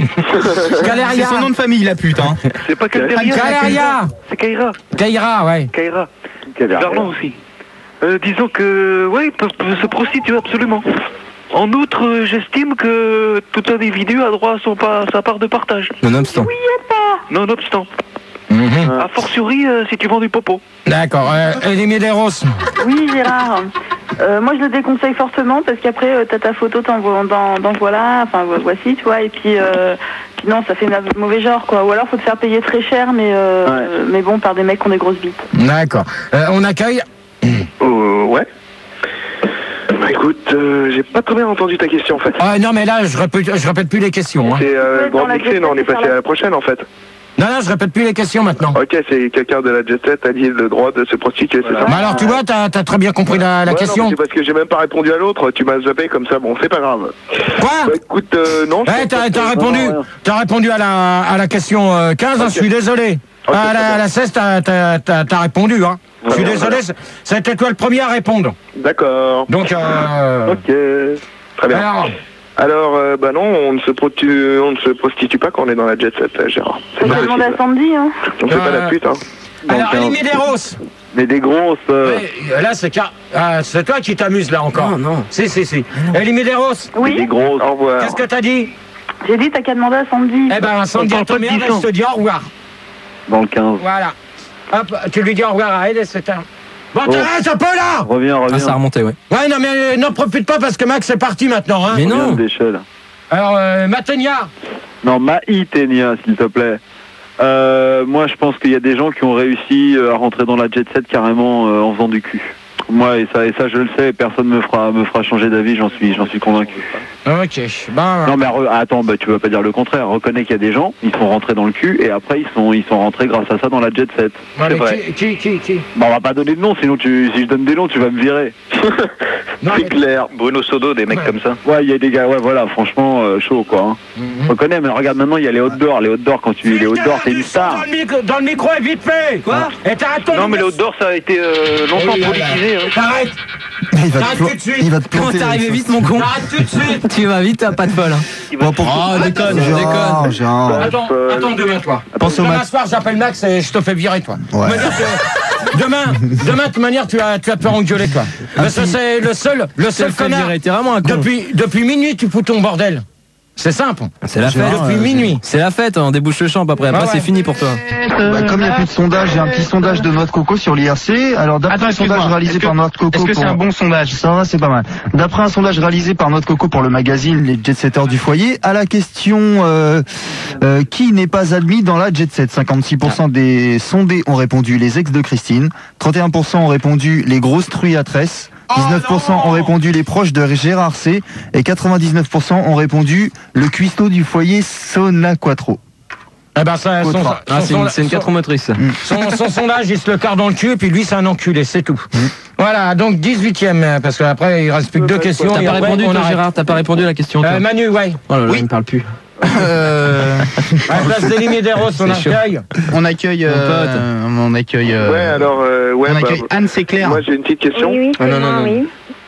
[SPEAKER 7] C'est
[SPEAKER 1] Caleria.
[SPEAKER 7] son nom de famille, la pute. Hein.
[SPEAKER 9] C'est pas Calderia,
[SPEAKER 1] Caleria.
[SPEAKER 9] c'est Kaira.
[SPEAKER 1] Kaira, ouais.
[SPEAKER 9] Kaira.
[SPEAKER 5] Quelle
[SPEAKER 9] Verlan aussi. Euh, disons que, ouais, ils peuvent, peuvent se prostituer absolument. En outre, euh, j'estime que tout individu a droit à son pa- sa part de partage.
[SPEAKER 3] Nonobstant.
[SPEAKER 9] Nonobstant.
[SPEAKER 1] Mhm.
[SPEAKER 9] A fortiori, euh, si tu vends du popo.
[SPEAKER 1] D'accord. Euh, Elie Medeiros.
[SPEAKER 4] Oui, Gérard. Euh, moi, je le déconseille fortement parce qu'après, euh, t'as ta photo, t'envoies dans, dans voilà, enfin vo- voici, tu vois, et puis, euh, puis non, ça fait ma- mauvais genre, quoi. Ou alors, faut te faire payer très cher, mais euh,
[SPEAKER 5] Ouais.
[SPEAKER 4] euh, mais bon, par des mecs qui ont des grosses bites.
[SPEAKER 1] D'accord. Euh, on accueille.
[SPEAKER 6] Euh, ouais. Bah écoute, euh, j'ai pas très bien entendu ta question en fait.
[SPEAKER 1] Ah non, mais là, je répète, je répète plus les questions. Hein.
[SPEAKER 6] C'est euh,
[SPEAKER 4] Ouais, dans
[SPEAKER 6] grand
[SPEAKER 4] la
[SPEAKER 6] mixé,
[SPEAKER 4] Jet
[SPEAKER 6] non, on
[SPEAKER 4] Set,
[SPEAKER 6] est passé
[SPEAKER 4] c'est
[SPEAKER 6] à la prochaine en fait.
[SPEAKER 1] Non, non, je répète plus les questions maintenant.
[SPEAKER 6] Ok, c'est quelqu'un de la Jet Set a dit le droit de se prostituer, c'est ça?
[SPEAKER 1] Mais alors, tu vois, t'as as très bien compris la, la
[SPEAKER 6] Ouais, non,
[SPEAKER 1] question.
[SPEAKER 6] mais c'est parce que j'ai même pas répondu à l'autre, tu m'as zappé comme ça, bon, c'est pas grave.
[SPEAKER 1] Quoi?
[SPEAKER 6] Bah écoute, euh, non. je
[SPEAKER 1] Ouais,
[SPEAKER 6] pense
[SPEAKER 1] t'as
[SPEAKER 6] pas
[SPEAKER 1] t'as
[SPEAKER 6] que-
[SPEAKER 1] répondu,
[SPEAKER 5] non, rien.
[SPEAKER 1] t'as répondu à la, à la question euh, quinze, hein,
[SPEAKER 6] Ok.
[SPEAKER 1] je suis désolé.
[SPEAKER 6] Ok,
[SPEAKER 1] à
[SPEAKER 6] très
[SPEAKER 1] la,
[SPEAKER 6] bien.
[SPEAKER 1] à la seize, t'as t'as- t'as- t'as répondu. Hein. Je
[SPEAKER 6] Très
[SPEAKER 1] suis
[SPEAKER 6] bien,
[SPEAKER 1] désolé,
[SPEAKER 6] très
[SPEAKER 1] c'est- c'était toi le premier à répondre.
[SPEAKER 6] D'accord.
[SPEAKER 1] Donc, euh,
[SPEAKER 6] Ok. Très bien.
[SPEAKER 1] alors,
[SPEAKER 6] Alors, euh, bah non, on ne se prostitue, on ne se prostitue pas quand on est dans la Jet Set, euh, Gérard. C'est
[SPEAKER 4] Faut
[SPEAKER 6] pas
[SPEAKER 4] demander
[SPEAKER 6] possible.
[SPEAKER 4] à Sandy, hein.
[SPEAKER 6] On fait pas
[SPEAKER 1] Euh,
[SPEAKER 6] la pute, hein.
[SPEAKER 1] alors
[SPEAKER 5] Donc,
[SPEAKER 1] Elie
[SPEAKER 5] euh,
[SPEAKER 1] Medeiros.
[SPEAKER 5] Mais des grosses. euh,
[SPEAKER 1] Ouais, là, c'est car- ah, c'est toi qui t'amuses là encore.
[SPEAKER 3] Non, non.
[SPEAKER 1] Si, si, si. Elie Medeiros,
[SPEAKER 5] mais
[SPEAKER 4] Oui,
[SPEAKER 5] des grosses.
[SPEAKER 6] Au revoir.
[SPEAKER 1] qu'est-ce que t'as dit?
[SPEAKER 4] j'ai dit, t'as qu'à demander à Sandy.
[SPEAKER 1] Eh ben, sans
[SPEAKER 9] On
[SPEAKER 1] dire
[SPEAKER 9] parle
[SPEAKER 1] ton
[SPEAKER 9] pas de
[SPEAKER 1] merde,
[SPEAKER 9] dix ans.
[SPEAKER 1] je te dis au revoir.
[SPEAKER 5] Dans le quinze.
[SPEAKER 1] Voilà. Hop, tu lui dis au revoir à elle et c'est un... Bon,
[SPEAKER 5] Oh.
[SPEAKER 1] t'arrêtes un peu là.
[SPEAKER 5] Reviens, reviens.
[SPEAKER 3] Ah, ça a remonté, ouais.
[SPEAKER 1] Ouais, non, mais euh, n'en profite pas parce que Max est parti maintenant. Hein.
[SPEAKER 3] Mais
[SPEAKER 5] Reviens
[SPEAKER 3] non.
[SPEAKER 5] de l'échelle.
[SPEAKER 1] Alors, euh, Matenia.
[SPEAKER 5] Non, Maïtenia, s'il te plaît. Euh, moi, je pense qu'il y a des gens qui ont réussi euh, à rentrer dans la Jet Set carrément euh, en faisant du cul. Moi, et ça, et ça, je le sais, personne me fera, me fera changer d'avis, j'en suis, j'en suis convaincu.
[SPEAKER 1] Ok. Ben,
[SPEAKER 5] Non, mais re- attends, bah, tu veux pas dire le contraire. Reconnais qu'il y a des gens, ils sont rentrés dans le cul, et après, ils sont, ils sont rentrés grâce à ça dans la Jet Set.
[SPEAKER 1] allez,
[SPEAKER 5] c'est vrai.
[SPEAKER 1] qui, qui, qui, qui
[SPEAKER 5] Bon, on va pas donner de nom, sinon tu, si je donne des noms, tu vas me virer.
[SPEAKER 6] C'est clair.
[SPEAKER 9] Bruno Sodo, des mecs
[SPEAKER 1] Ouais.
[SPEAKER 9] comme ça.
[SPEAKER 6] Ouais, il y a des gars, ouais, voilà, franchement, euh, chaud, quoi. Hein.
[SPEAKER 1] Mhm.
[SPEAKER 6] On reconnaît, mais regarde maintenant, il y a les outdoors. Les outdoors, quand tu les outdoors, t'es une star.
[SPEAKER 1] Dans le micro, dans le micro est vite fait.
[SPEAKER 3] Quoi?
[SPEAKER 1] Et t'arrêtes ton
[SPEAKER 9] Non, mais le outdoor, ça a été euh, longtemps
[SPEAKER 1] Oui,
[SPEAKER 9] politisé. Hein.
[SPEAKER 1] T'arrêtes.
[SPEAKER 2] Il va, te
[SPEAKER 1] T'arrêtes
[SPEAKER 2] plo-
[SPEAKER 1] tout de suite.
[SPEAKER 2] il va te
[SPEAKER 3] Comment
[SPEAKER 2] planter.
[SPEAKER 3] t'es arrivé
[SPEAKER 2] avec
[SPEAKER 3] vite, mon con?
[SPEAKER 1] T'arrêtes tout de suite.
[SPEAKER 3] Tu vas vite, t'as pas de folle. Hein.
[SPEAKER 6] Il va-
[SPEAKER 2] Bon, pour-
[SPEAKER 3] Oh, déconne,
[SPEAKER 2] Gérard,
[SPEAKER 3] déconne.
[SPEAKER 2] Gérard.
[SPEAKER 1] Attends,
[SPEAKER 6] euh,
[SPEAKER 1] attends demain, toi.
[SPEAKER 2] Pense au
[SPEAKER 1] Demain
[SPEAKER 2] match.
[SPEAKER 1] soir, j'appelle Max et je te fais virer, toi.
[SPEAKER 2] Ouais.
[SPEAKER 1] De manière que- Demain, demain, de toute manière, tu vas, tu vas te faire engueuler, toi. Parce que c'est le seul, le
[SPEAKER 3] Ça
[SPEAKER 1] seul
[SPEAKER 3] le fait
[SPEAKER 1] connard.
[SPEAKER 3] virer, t'es vraiment un con.
[SPEAKER 1] Depuis, depuis minuit, tu fous ton bordel. C'est simple.
[SPEAKER 3] C'est la fête.
[SPEAKER 1] Depuis
[SPEAKER 2] euh,
[SPEAKER 1] minuit.
[SPEAKER 3] C'est la fête, on débouche le champ après. Après,
[SPEAKER 1] Ah ouais.
[SPEAKER 3] c'est fini pour toi.
[SPEAKER 2] Bah, comme il n'y a plus de sondage, j'ai un petit sondage de Noix de Coco sur l'I R C. Alors, d'après
[SPEAKER 7] Attends,
[SPEAKER 2] un sondage
[SPEAKER 7] excuse-moi.
[SPEAKER 2] réalisé
[SPEAKER 7] Est-ce que-
[SPEAKER 2] par Noix de Coco.
[SPEAKER 7] Est-ce que c'est
[SPEAKER 2] pour-
[SPEAKER 7] un bon sondage?
[SPEAKER 2] Ça va, c'est pas mal. D'après un sondage réalisé par Noix de Coco pour le magazine Les Jet-Setters du foyer, à la question euh, euh, qui n'est pas admis dans la Jet-Set, cinquante-six pour cent des sondés ont répondu les ex de Christine, trente et un pour cent ont répondu les grosses truies à tresse, dix-neuf pour cent ont répondu les proches de Gérard C et quatre-vingt-dix-neuf pour cent ont répondu le cuistot du foyer Sona Quattro.
[SPEAKER 1] Eh ben, ça, son, son,
[SPEAKER 3] Ah, c'est une, c'est une
[SPEAKER 1] son-
[SPEAKER 3] quatre roues motrices.
[SPEAKER 1] son, son sondage, il se le carre dans le cul, et puis lui, c'est un enculé, c'est tout. Voilà, donc dix-huitième, parce qu'après, il reste plus que deux questions.
[SPEAKER 3] T'as
[SPEAKER 1] et
[SPEAKER 3] pas
[SPEAKER 1] après,
[SPEAKER 3] répondu,
[SPEAKER 1] on
[SPEAKER 3] toi,
[SPEAKER 1] arrête.
[SPEAKER 3] Gérard? T'as pas répondu à la question, toi?
[SPEAKER 1] Euh, Manu, ouais.
[SPEAKER 3] Oh là là,
[SPEAKER 7] Oui.
[SPEAKER 3] il me parle plus.
[SPEAKER 7] Euh,
[SPEAKER 1] À la place des Limideros, on
[SPEAKER 3] C'est chaud.
[SPEAKER 1] accueille.
[SPEAKER 7] on accueille, euh, on accueille, euh,
[SPEAKER 6] Ouais, alors, euh, ouais,
[SPEAKER 7] on
[SPEAKER 6] bah,
[SPEAKER 7] accueille Anne, c'est clair.
[SPEAKER 6] moi j'ai une petite question.
[SPEAKER 4] Oui, oui,
[SPEAKER 3] Ah,
[SPEAKER 4] c'est
[SPEAKER 3] non, non,
[SPEAKER 4] moi,
[SPEAKER 3] non.
[SPEAKER 4] oui.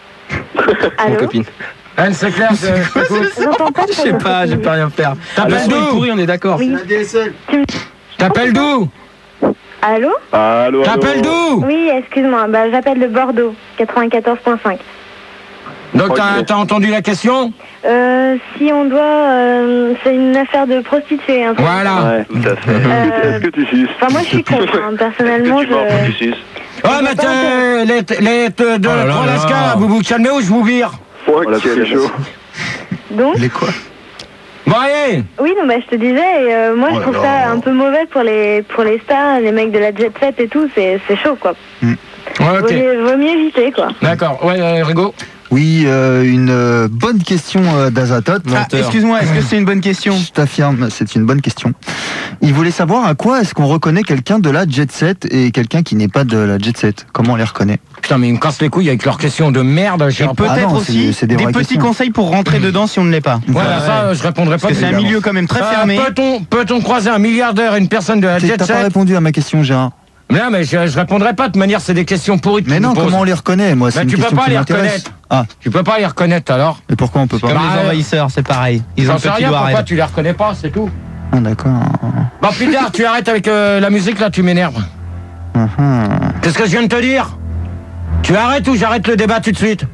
[SPEAKER 3] Mon
[SPEAKER 4] Allô?
[SPEAKER 3] copine.
[SPEAKER 1] Anne, c'est clair, c'est- je t'écoute.
[SPEAKER 4] J'entends pas
[SPEAKER 3] Je sais pas, j'ai pas rien faire. Le
[SPEAKER 1] T'appelles
[SPEAKER 3] son est
[SPEAKER 1] d'où?
[SPEAKER 3] pourri, on est d'accord.
[SPEAKER 4] Oui.
[SPEAKER 1] T'appelles d'où?
[SPEAKER 4] Allô?
[SPEAKER 6] Allô, allô.
[SPEAKER 1] T'appelles d'où?
[SPEAKER 4] Oui, excuse-moi, bah, j'appelle de Bordeaux, quatre-vingt-quatorze virgule cinq.
[SPEAKER 1] Donc, t'as
[SPEAKER 6] Ok.
[SPEAKER 1] t'as entendu la question?
[SPEAKER 4] Euh, si on doit... euh, c'est une affaire de prostituée, hein.
[SPEAKER 1] Voilà.
[SPEAKER 6] Ouais,
[SPEAKER 9] Tout à fait.
[SPEAKER 4] Euh,
[SPEAKER 6] Est-ce que tu suces?
[SPEAKER 4] Enfin, moi, je suis contre, hein. Personnellement,
[SPEAKER 9] Tu mords quand tu
[SPEAKER 4] je...
[SPEAKER 9] suces.
[SPEAKER 1] Ouais, mais t'es- les, les, de, de
[SPEAKER 3] Oh là là
[SPEAKER 1] Prolaska,
[SPEAKER 3] là.
[SPEAKER 1] vous vous calmez ou je vous vire?
[SPEAKER 6] Oh,
[SPEAKER 9] Voilà,
[SPEAKER 6] quel
[SPEAKER 9] c'est
[SPEAKER 6] chaud.
[SPEAKER 4] Donc,
[SPEAKER 2] Les quoi?
[SPEAKER 1] Bon, allez.
[SPEAKER 4] oui, non, bah, je te disais, et, euh, moi,
[SPEAKER 2] Oh
[SPEAKER 4] je
[SPEAKER 2] là
[SPEAKER 4] trouve
[SPEAKER 2] là.
[SPEAKER 4] ça un peu mauvais pour les, pour les stars, les mecs de la jet set et tout, c'est c'est chaud, quoi.
[SPEAKER 1] Ouais,
[SPEAKER 4] Vaut,
[SPEAKER 1] ok.
[SPEAKER 4] mieux, vaut mieux éviter, quoi.
[SPEAKER 1] D'accord. Ouais, euh, Rigo.
[SPEAKER 2] Oui, euh, une euh, bonne question euh, d'Azatot.
[SPEAKER 7] Ah,
[SPEAKER 3] Menteur.
[SPEAKER 7] excuse-moi, est-ce que c'est une bonne question?
[SPEAKER 2] Je t'affirme, c'est une bonne question. Il voulait savoir à quoi est-ce qu'on reconnaît quelqu'un de la jet set et quelqu'un qui n'est pas de la jet set. Comment on les reconnaît?
[SPEAKER 1] Putain, mais ils me cassent les couilles avec leurs questions de merde. J'ai
[SPEAKER 7] Et
[SPEAKER 1] un-
[SPEAKER 7] peut-être
[SPEAKER 2] Ah non,
[SPEAKER 7] aussi
[SPEAKER 2] c'est- c'est des
[SPEAKER 7] des,
[SPEAKER 2] vraies
[SPEAKER 7] petits
[SPEAKER 2] questions.
[SPEAKER 7] conseils pour rentrer dedans si on ne l'est pas.
[SPEAKER 1] Voilà, ça, euh, je répondrai pas.
[SPEAKER 7] Parce que c'est un
[SPEAKER 1] évidemment.
[SPEAKER 7] milieu quand même très
[SPEAKER 1] Euh,
[SPEAKER 7] fermé.
[SPEAKER 1] Peut-on peut-on croiser un milliardaire et une personne de la
[SPEAKER 2] T'as
[SPEAKER 1] jet
[SPEAKER 2] pas
[SPEAKER 1] set?
[SPEAKER 2] répondu à ma question, Gérard.
[SPEAKER 1] Non, mais je, je répondrai pas. De toute manière, c'est des questions pourries. que
[SPEAKER 2] Mais
[SPEAKER 1] tu
[SPEAKER 2] non,
[SPEAKER 1] me poses.
[SPEAKER 2] comment on les reconnaît? Moi, c'est
[SPEAKER 1] Mais
[SPEAKER 2] une
[SPEAKER 1] tu peux
[SPEAKER 2] question
[SPEAKER 1] pas
[SPEAKER 2] qui
[SPEAKER 1] les
[SPEAKER 2] m'intéresse.
[SPEAKER 1] reconnaître.
[SPEAKER 2] Ah,
[SPEAKER 1] Tu peux pas les reconnaître alors.
[SPEAKER 2] et pourquoi on peut pas?
[SPEAKER 7] Comme
[SPEAKER 1] Bah,
[SPEAKER 7] les
[SPEAKER 1] euh,
[SPEAKER 7] envahisseurs, c'est pareil. Ils ont
[SPEAKER 1] J'en
[SPEAKER 7] le
[SPEAKER 1] sais
[SPEAKER 7] petit
[SPEAKER 1] rien.
[SPEAKER 7] doigt
[SPEAKER 1] Pourquoi
[SPEAKER 7] raide.
[SPEAKER 1] tu les reconnais pas? C'est tout.
[SPEAKER 2] Ah, d'accord.
[SPEAKER 1] Bon, plus tard, tu arrêtes avec euh, la musique là. Tu m'énerves.
[SPEAKER 2] Ah, ah.
[SPEAKER 1] Qu'est-ce que je viens de te dire? Tu arrêtes ou j'arrête le débat tout de suite?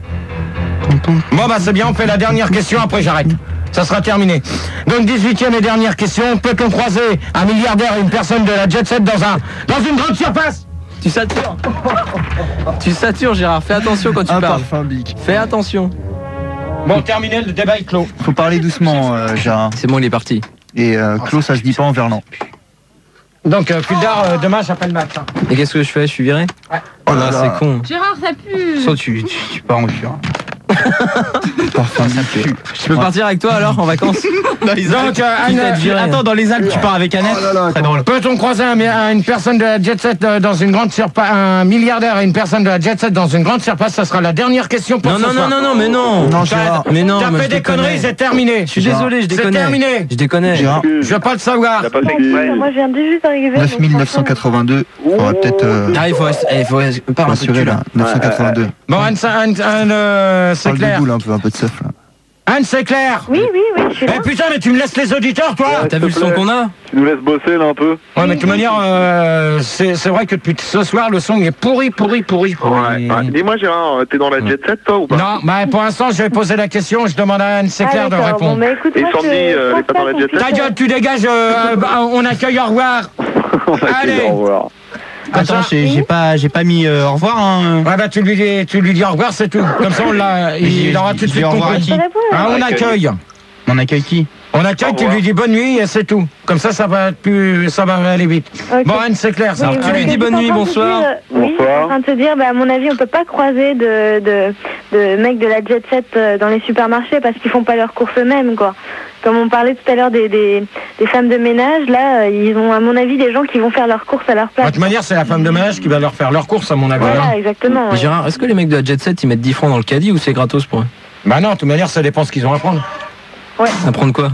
[SPEAKER 1] Bon bah c'est bien, on fait la dernière question, après j'arrête. Ça sera terminé. Donc dix-huitième et dernière question, peut-on croiser un milliardaire et une personne de la jet set dans un dans une grande surface?
[SPEAKER 3] Tu satures. Tu satures, Gérard. Fais attention quand tu
[SPEAKER 2] Un
[SPEAKER 3] parles.
[SPEAKER 2] parfum bic.
[SPEAKER 3] Fais attention.
[SPEAKER 1] Bon, terminé, le débat est clos.
[SPEAKER 2] Faut parler doucement, euh, Gérard.
[SPEAKER 3] C'est bon, il est parti.
[SPEAKER 2] Et euh, clos, ça se dit pas en verlan.
[SPEAKER 1] Donc euh, plus tard, euh, demain j'appelle Max. hein.
[SPEAKER 3] Et qu'est-ce que je fais? Je suis viré?
[SPEAKER 2] Oh là
[SPEAKER 3] Ah,
[SPEAKER 2] là.
[SPEAKER 3] c'est con.
[SPEAKER 10] Gérard, ça pue.
[SPEAKER 7] Soit tu, tu, tu pars en cure.
[SPEAKER 2] Parfum bic.
[SPEAKER 3] Je peux partir avec toi alors en vacances?
[SPEAKER 7] Dans les Alpes.
[SPEAKER 1] Donc euh,
[SPEAKER 3] Quitte à
[SPEAKER 1] Anne,
[SPEAKER 3] être viré.
[SPEAKER 7] Attends, dans les Alpes, tu pars avec Annette.
[SPEAKER 2] Oh là là,
[SPEAKER 7] Très drôle.
[SPEAKER 1] peut-on croiser un, un- une personne de la jet set euh, dans une grande surface, un milliardaire et une personne de la jet set dans une grande surface? Ça sera la dernière question pour
[SPEAKER 3] Non,
[SPEAKER 1] ce
[SPEAKER 3] non,
[SPEAKER 1] soir.
[SPEAKER 3] non, non, non, mais non.
[SPEAKER 2] Non, Gérard.
[SPEAKER 3] Mais non,
[SPEAKER 1] T'as
[SPEAKER 3] mais
[SPEAKER 1] fait
[SPEAKER 3] je
[SPEAKER 1] des
[SPEAKER 3] déconne.
[SPEAKER 1] conneries, c'est terminé.
[SPEAKER 3] Je suis désolé, je
[SPEAKER 1] C'est
[SPEAKER 3] déconne.
[SPEAKER 1] terminé.
[SPEAKER 3] Je déconne.
[SPEAKER 2] Gérard.
[SPEAKER 1] Je veux pas le savoir.
[SPEAKER 9] Il a pas fait
[SPEAKER 4] Bon, moi, je viens de juste arriver.
[SPEAKER 2] neuf mille neuf
[SPEAKER 4] donc,
[SPEAKER 2] cent quatre-vingt-deux.
[SPEAKER 6] Oh.
[SPEAKER 2] Faudrait peut-être euh,
[SPEAKER 3] Ah, il faut, il faut parler un peu de
[SPEAKER 2] rassurer
[SPEAKER 3] cul,
[SPEAKER 2] là.
[SPEAKER 3] là.
[SPEAKER 2] neuf cent quatre-vingt-deux.
[SPEAKER 1] Bon, Anne, ça- Anne, Anne, euh, c'est
[SPEAKER 2] Parle du
[SPEAKER 1] clair.
[SPEAKER 2] boule un peu, un peu de seuf là.
[SPEAKER 1] Anne, c'est clair.
[SPEAKER 4] Oui, oui, oui, je suis là.
[SPEAKER 1] Eh putain, mais tu me laisses les auditeurs, toi?
[SPEAKER 3] T'as vu le son qu'on a?
[SPEAKER 6] Tu nous laisses bosser là un peu?
[SPEAKER 1] Ouais, mais de toute manière, euh, c'est c'est vrai que depuis ce soir, le son il est pourri, pourri, pourri, pourri.
[SPEAKER 6] Ouais. Dis-moi, Gérard, t'es dans la jet set toi ou pas?
[SPEAKER 1] Non, bah pour l'instant, je vais poser la question, je demande à Anne, c'est
[SPEAKER 4] Ah,
[SPEAKER 1] clair de
[SPEAKER 4] d'accord. Bon,
[SPEAKER 1] répondre.
[SPEAKER 4] bah, écoute,
[SPEAKER 6] Et
[SPEAKER 4] moi,
[SPEAKER 6] Sandy,
[SPEAKER 4] je-
[SPEAKER 6] euh,
[SPEAKER 4] je
[SPEAKER 6] elle est
[SPEAKER 4] pense
[SPEAKER 6] pas dans la
[SPEAKER 4] qu'on
[SPEAKER 6] jet
[SPEAKER 4] puisse-
[SPEAKER 1] Ta gueule, tu dégages, euh, bah, on accueille, au revoir. Allez.
[SPEAKER 6] Au revoir.
[SPEAKER 7] Attends, j'ai j'ai pas, j'ai pas mis euh, au revoir. Hein.
[SPEAKER 1] Ouais, bah tu lui dis, tu lui dis au revoir, c'est tout. Comme ça, on l'a, il,
[SPEAKER 7] J'ai-
[SPEAKER 1] il aura tout de
[SPEAKER 7] je
[SPEAKER 1] suite
[SPEAKER 7] dis au revoir à
[SPEAKER 1] compris.
[SPEAKER 7] qui?
[SPEAKER 4] Je te réponds,
[SPEAKER 1] Ah, on accueille.
[SPEAKER 7] On accueille qui?
[SPEAKER 1] On accueille,
[SPEAKER 6] Au
[SPEAKER 1] tu
[SPEAKER 6] revoir.
[SPEAKER 1] lui dis bonne nuit et c'est tout. Comme ça, ça va être plus, ça va aller vite.
[SPEAKER 4] Ok.
[SPEAKER 1] Bon, Anne, c'est clair, ça.
[SPEAKER 4] Oui,
[SPEAKER 3] tu
[SPEAKER 4] oui,
[SPEAKER 3] lui
[SPEAKER 4] oui,
[SPEAKER 3] dis
[SPEAKER 4] j'étais
[SPEAKER 3] bonne
[SPEAKER 4] en
[SPEAKER 3] nuit,
[SPEAKER 4] train de te
[SPEAKER 3] bonsoir.
[SPEAKER 4] dire, euh, Oui,
[SPEAKER 6] Bonsoir.
[SPEAKER 4] j'étais en train de te dire, bah, à mon avis, on peut pas croiser de, de,
[SPEAKER 10] de mecs de la jet set euh, dans les supermarchés parce qu'ils font pas leurs courses eux-mêmes, quoi. Comme on parlait tout à l'heure des, des, des femmes de ménage, là, euh, ils ont, à mon avis, des gens qui vont faire leurs courses à leur place.
[SPEAKER 1] De toute manière, c'est la femme de ménage qui va leur faire leurs courses, à mon avis.
[SPEAKER 10] Voilà,
[SPEAKER 1] hein.
[SPEAKER 10] exactement. Ouais.
[SPEAKER 3] Gérard, est-ce que les mecs de la Jet Set ils mettent dix francs dans le caddie ou c'est gratos pour eux?
[SPEAKER 1] Bah non, de toute manière, ça dépend ce qu'ils ont à prendre.
[SPEAKER 10] Ouais.
[SPEAKER 3] À prendre quoi?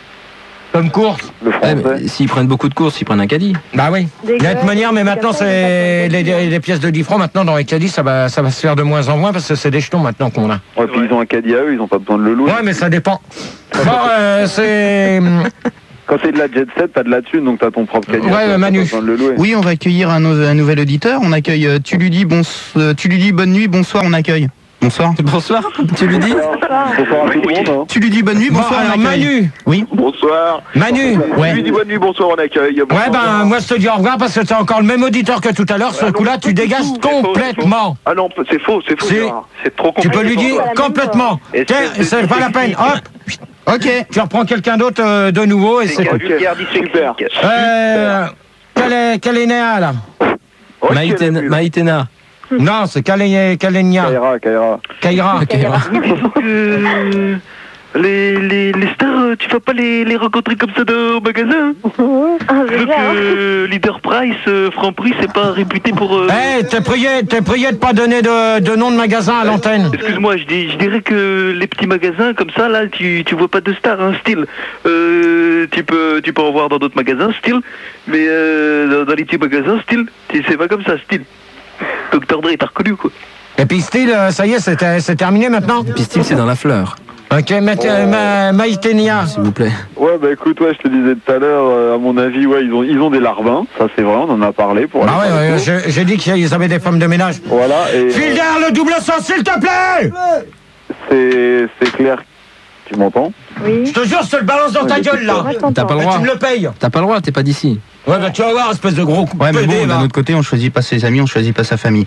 [SPEAKER 1] Comme course.
[SPEAKER 3] Ouais, mais s'ils prennent beaucoup de courses, ils prennent un caddie.
[SPEAKER 1] Bah oui. De toute manière, mais maintenant, c'est les, les pièces de dix francs, maintenant, dans les caddies, ça va, ça va se faire de moins en moins parce que c'est des jetons maintenant qu'on a.
[SPEAKER 5] Ouais, puis ils ont un caddie à eux, ils ont pas besoin de le louer.
[SPEAKER 1] Ouais, mais ça dépend. Bon, euh, c'est...
[SPEAKER 5] Quand c'est de la jet set, t'as de la thune, donc t'as ton propre caddie.
[SPEAKER 1] Ouais,
[SPEAKER 5] toi,
[SPEAKER 1] Manu.
[SPEAKER 5] t'as pas besoin de le louer.
[SPEAKER 11] Oui, on va accueillir un, no- un nouvel auditeur. On accueille euh, tu lui dis bon, euh, tu lui dis bonne nuit, bonsoir, on accueille. Bonsoir.
[SPEAKER 3] Bonsoir, tu lui dis
[SPEAKER 5] Bonsoir à tout le monde. Hein.
[SPEAKER 11] Tu lui dis bonne nuit,
[SPEAKER 1] Bon,
[SPEAKER 11] bonsoir,
[SPEAKER 1] alors,
[SPEAKER 11] on accueille.
[SPEAKER 1] Manu.
[SPEAKER 11] Oui.
[SPEAKER 6] Bonsoir.
[SPEAKER 1] Manu.
[SPEAKER 11] Ouais.
[SPEAKER 6] Je lui dis bonne nuit, bonsoir, on accueille. Bonsoir.
[SPEAKER 1] Ouais, ben, moi, je te dis au revoir parce que t'es encore le même auditeur que tout à l'heure. Ce
[SPEAKER 6] Ah non,
[SPEAKER 1] coup-là,
[SPEAKER 6] pas
[SPEAKER 1] tu
[SPEAKER 6] du
[SPEAKER 1] dégages
[SPEAKER 6] tout, c'est faux,
[SPEAKER 1] complètement.
[SPEAKER 6] Ah non, c'est faux, c'est faux.
[SPEAKER 1] Si.
[SPEAKER 6] Gérard. C'est trop
[SPEAKER 1] Tu
[SPEAKER 6] compliqué.
[SPEAKER 1] peux lui dire
[SPEAKER 10] la même
[SPEAKER 1] complètement.
[SPEAKER 6] Et
[SPEAKER 1] Tiens,
[SPEAKER 6] c'est-
[SPEAKER 1] c'est
[SPEAKER 6] c'est
[SPEAKER 1] pas la peine.
[SPEAKER 6] dyslexique.
[SPEAKER 1] Hop.
[SPEAKER 11] Ok.
[SPEAKER 1] Tu reprends quelqu'un d'autre euh, de nouveau et c'est tout.
[SPEAKER 6] vulgaire dyslexique.
[SPEAKER 5] Super.
[SPEAKER 1] Euh, quel est, quel est Néa, là?
[SPEAKER 6] Ok,
[SPEAKER 3] Maïten-
[SPEAKER 6] la pub.
[SPEAKER 3] Maïtena.
[SPEAKER 1] Non, c'est Kalé- Kalenia.
[SPEAKER 5] Kaira, Kaira.
[SPEAKER 1] Kaira.
[SPEAKER 3] Kaira.
[SPEAKER 9] Oui, disons que les, les, les stars, euh, tu vas pas les, les rencontrer comme ça dans- au magasin.
[SPEAKER 10] Ah,
[SPEAKER 9] Vu
[SPEAKER 10] déjà, hein.
[SPEAKER 9] que Leader Price, euh, Franprix, c'est pas réputé pour... euh,
[SPEAKER 1] Eh, t'es prié, t'es prié de pas donner de, de nom de magasin à l'antenne.
[SPEAKER 9] Excuse-moi, je, dis, je dirais que les petits magasins comme ça, là, tu, tu vois pas de stars, hein, style. Euh, tu, peux, tu peux en voir dans d'autres magasins, style. Mais euh, dans, dans les petits magasins, style, tu- c'est pas comme ça, style. docteur Dre, t'as reconnu, quoi.
[SPEAKER 1] Et puis style, euh, ça y est, c'est c'est terminé maintenant.
[SPEAKER 3] Puis style, c'est dans la fleur,
[SPEAKER 1] Ok, mais euh, ma, Maïtenia.
[SPEAKER 3] s'il vous plaît.
[SPEAKER 5] Ouais, bah écoute, ouais, je te disais tout à l'heure, euh, à mon avis, ouais, ils ont, ils ont des larbins, ça c'est vrai, on en a parlé pour aller
[SPEAKER 1] Ah ouais,
[SPEAKER 5] faire le
[SPEAKER 1] ouais,
[SPEAKER 5] tour.
[SPEAKER 1] j'ai j'ai dit qu'ils avaient des femmes de ménage.
[SPEAKER 5] Voilà, et
[SPEAKER 1] File derrière le double sens, s'il te plaît.
[SPEAKER 5] c'est c'est clair. Tu m'entends?
[SPEAKER 10] Oui.
[SPEAKER 1] Je te jure, je te le balance dans ta gueule, là.
[SPEAKER 10] Moi, je t'entends.
[SPEAKER 3] T'as pas le
[SPEAKER 1] Mais
[SPEAKER 3] droit.
[SPEAKER 1] tu me le payes.
[SPEAKER 3] T'as pas le droit, t'es pas d'ici.
[SPEAKER 1] Ouais, bah tu vas voir, espèce de gros coup
[SPEAKER 11] Ouais, mais
[SPEAKER 1] pédé,
[SPEAKER 11] bon,
[SPEAKER 1] va.
[SPEAKER 11] d'un autre côté, on choisit pas ses amis, on choisit pas sa famille.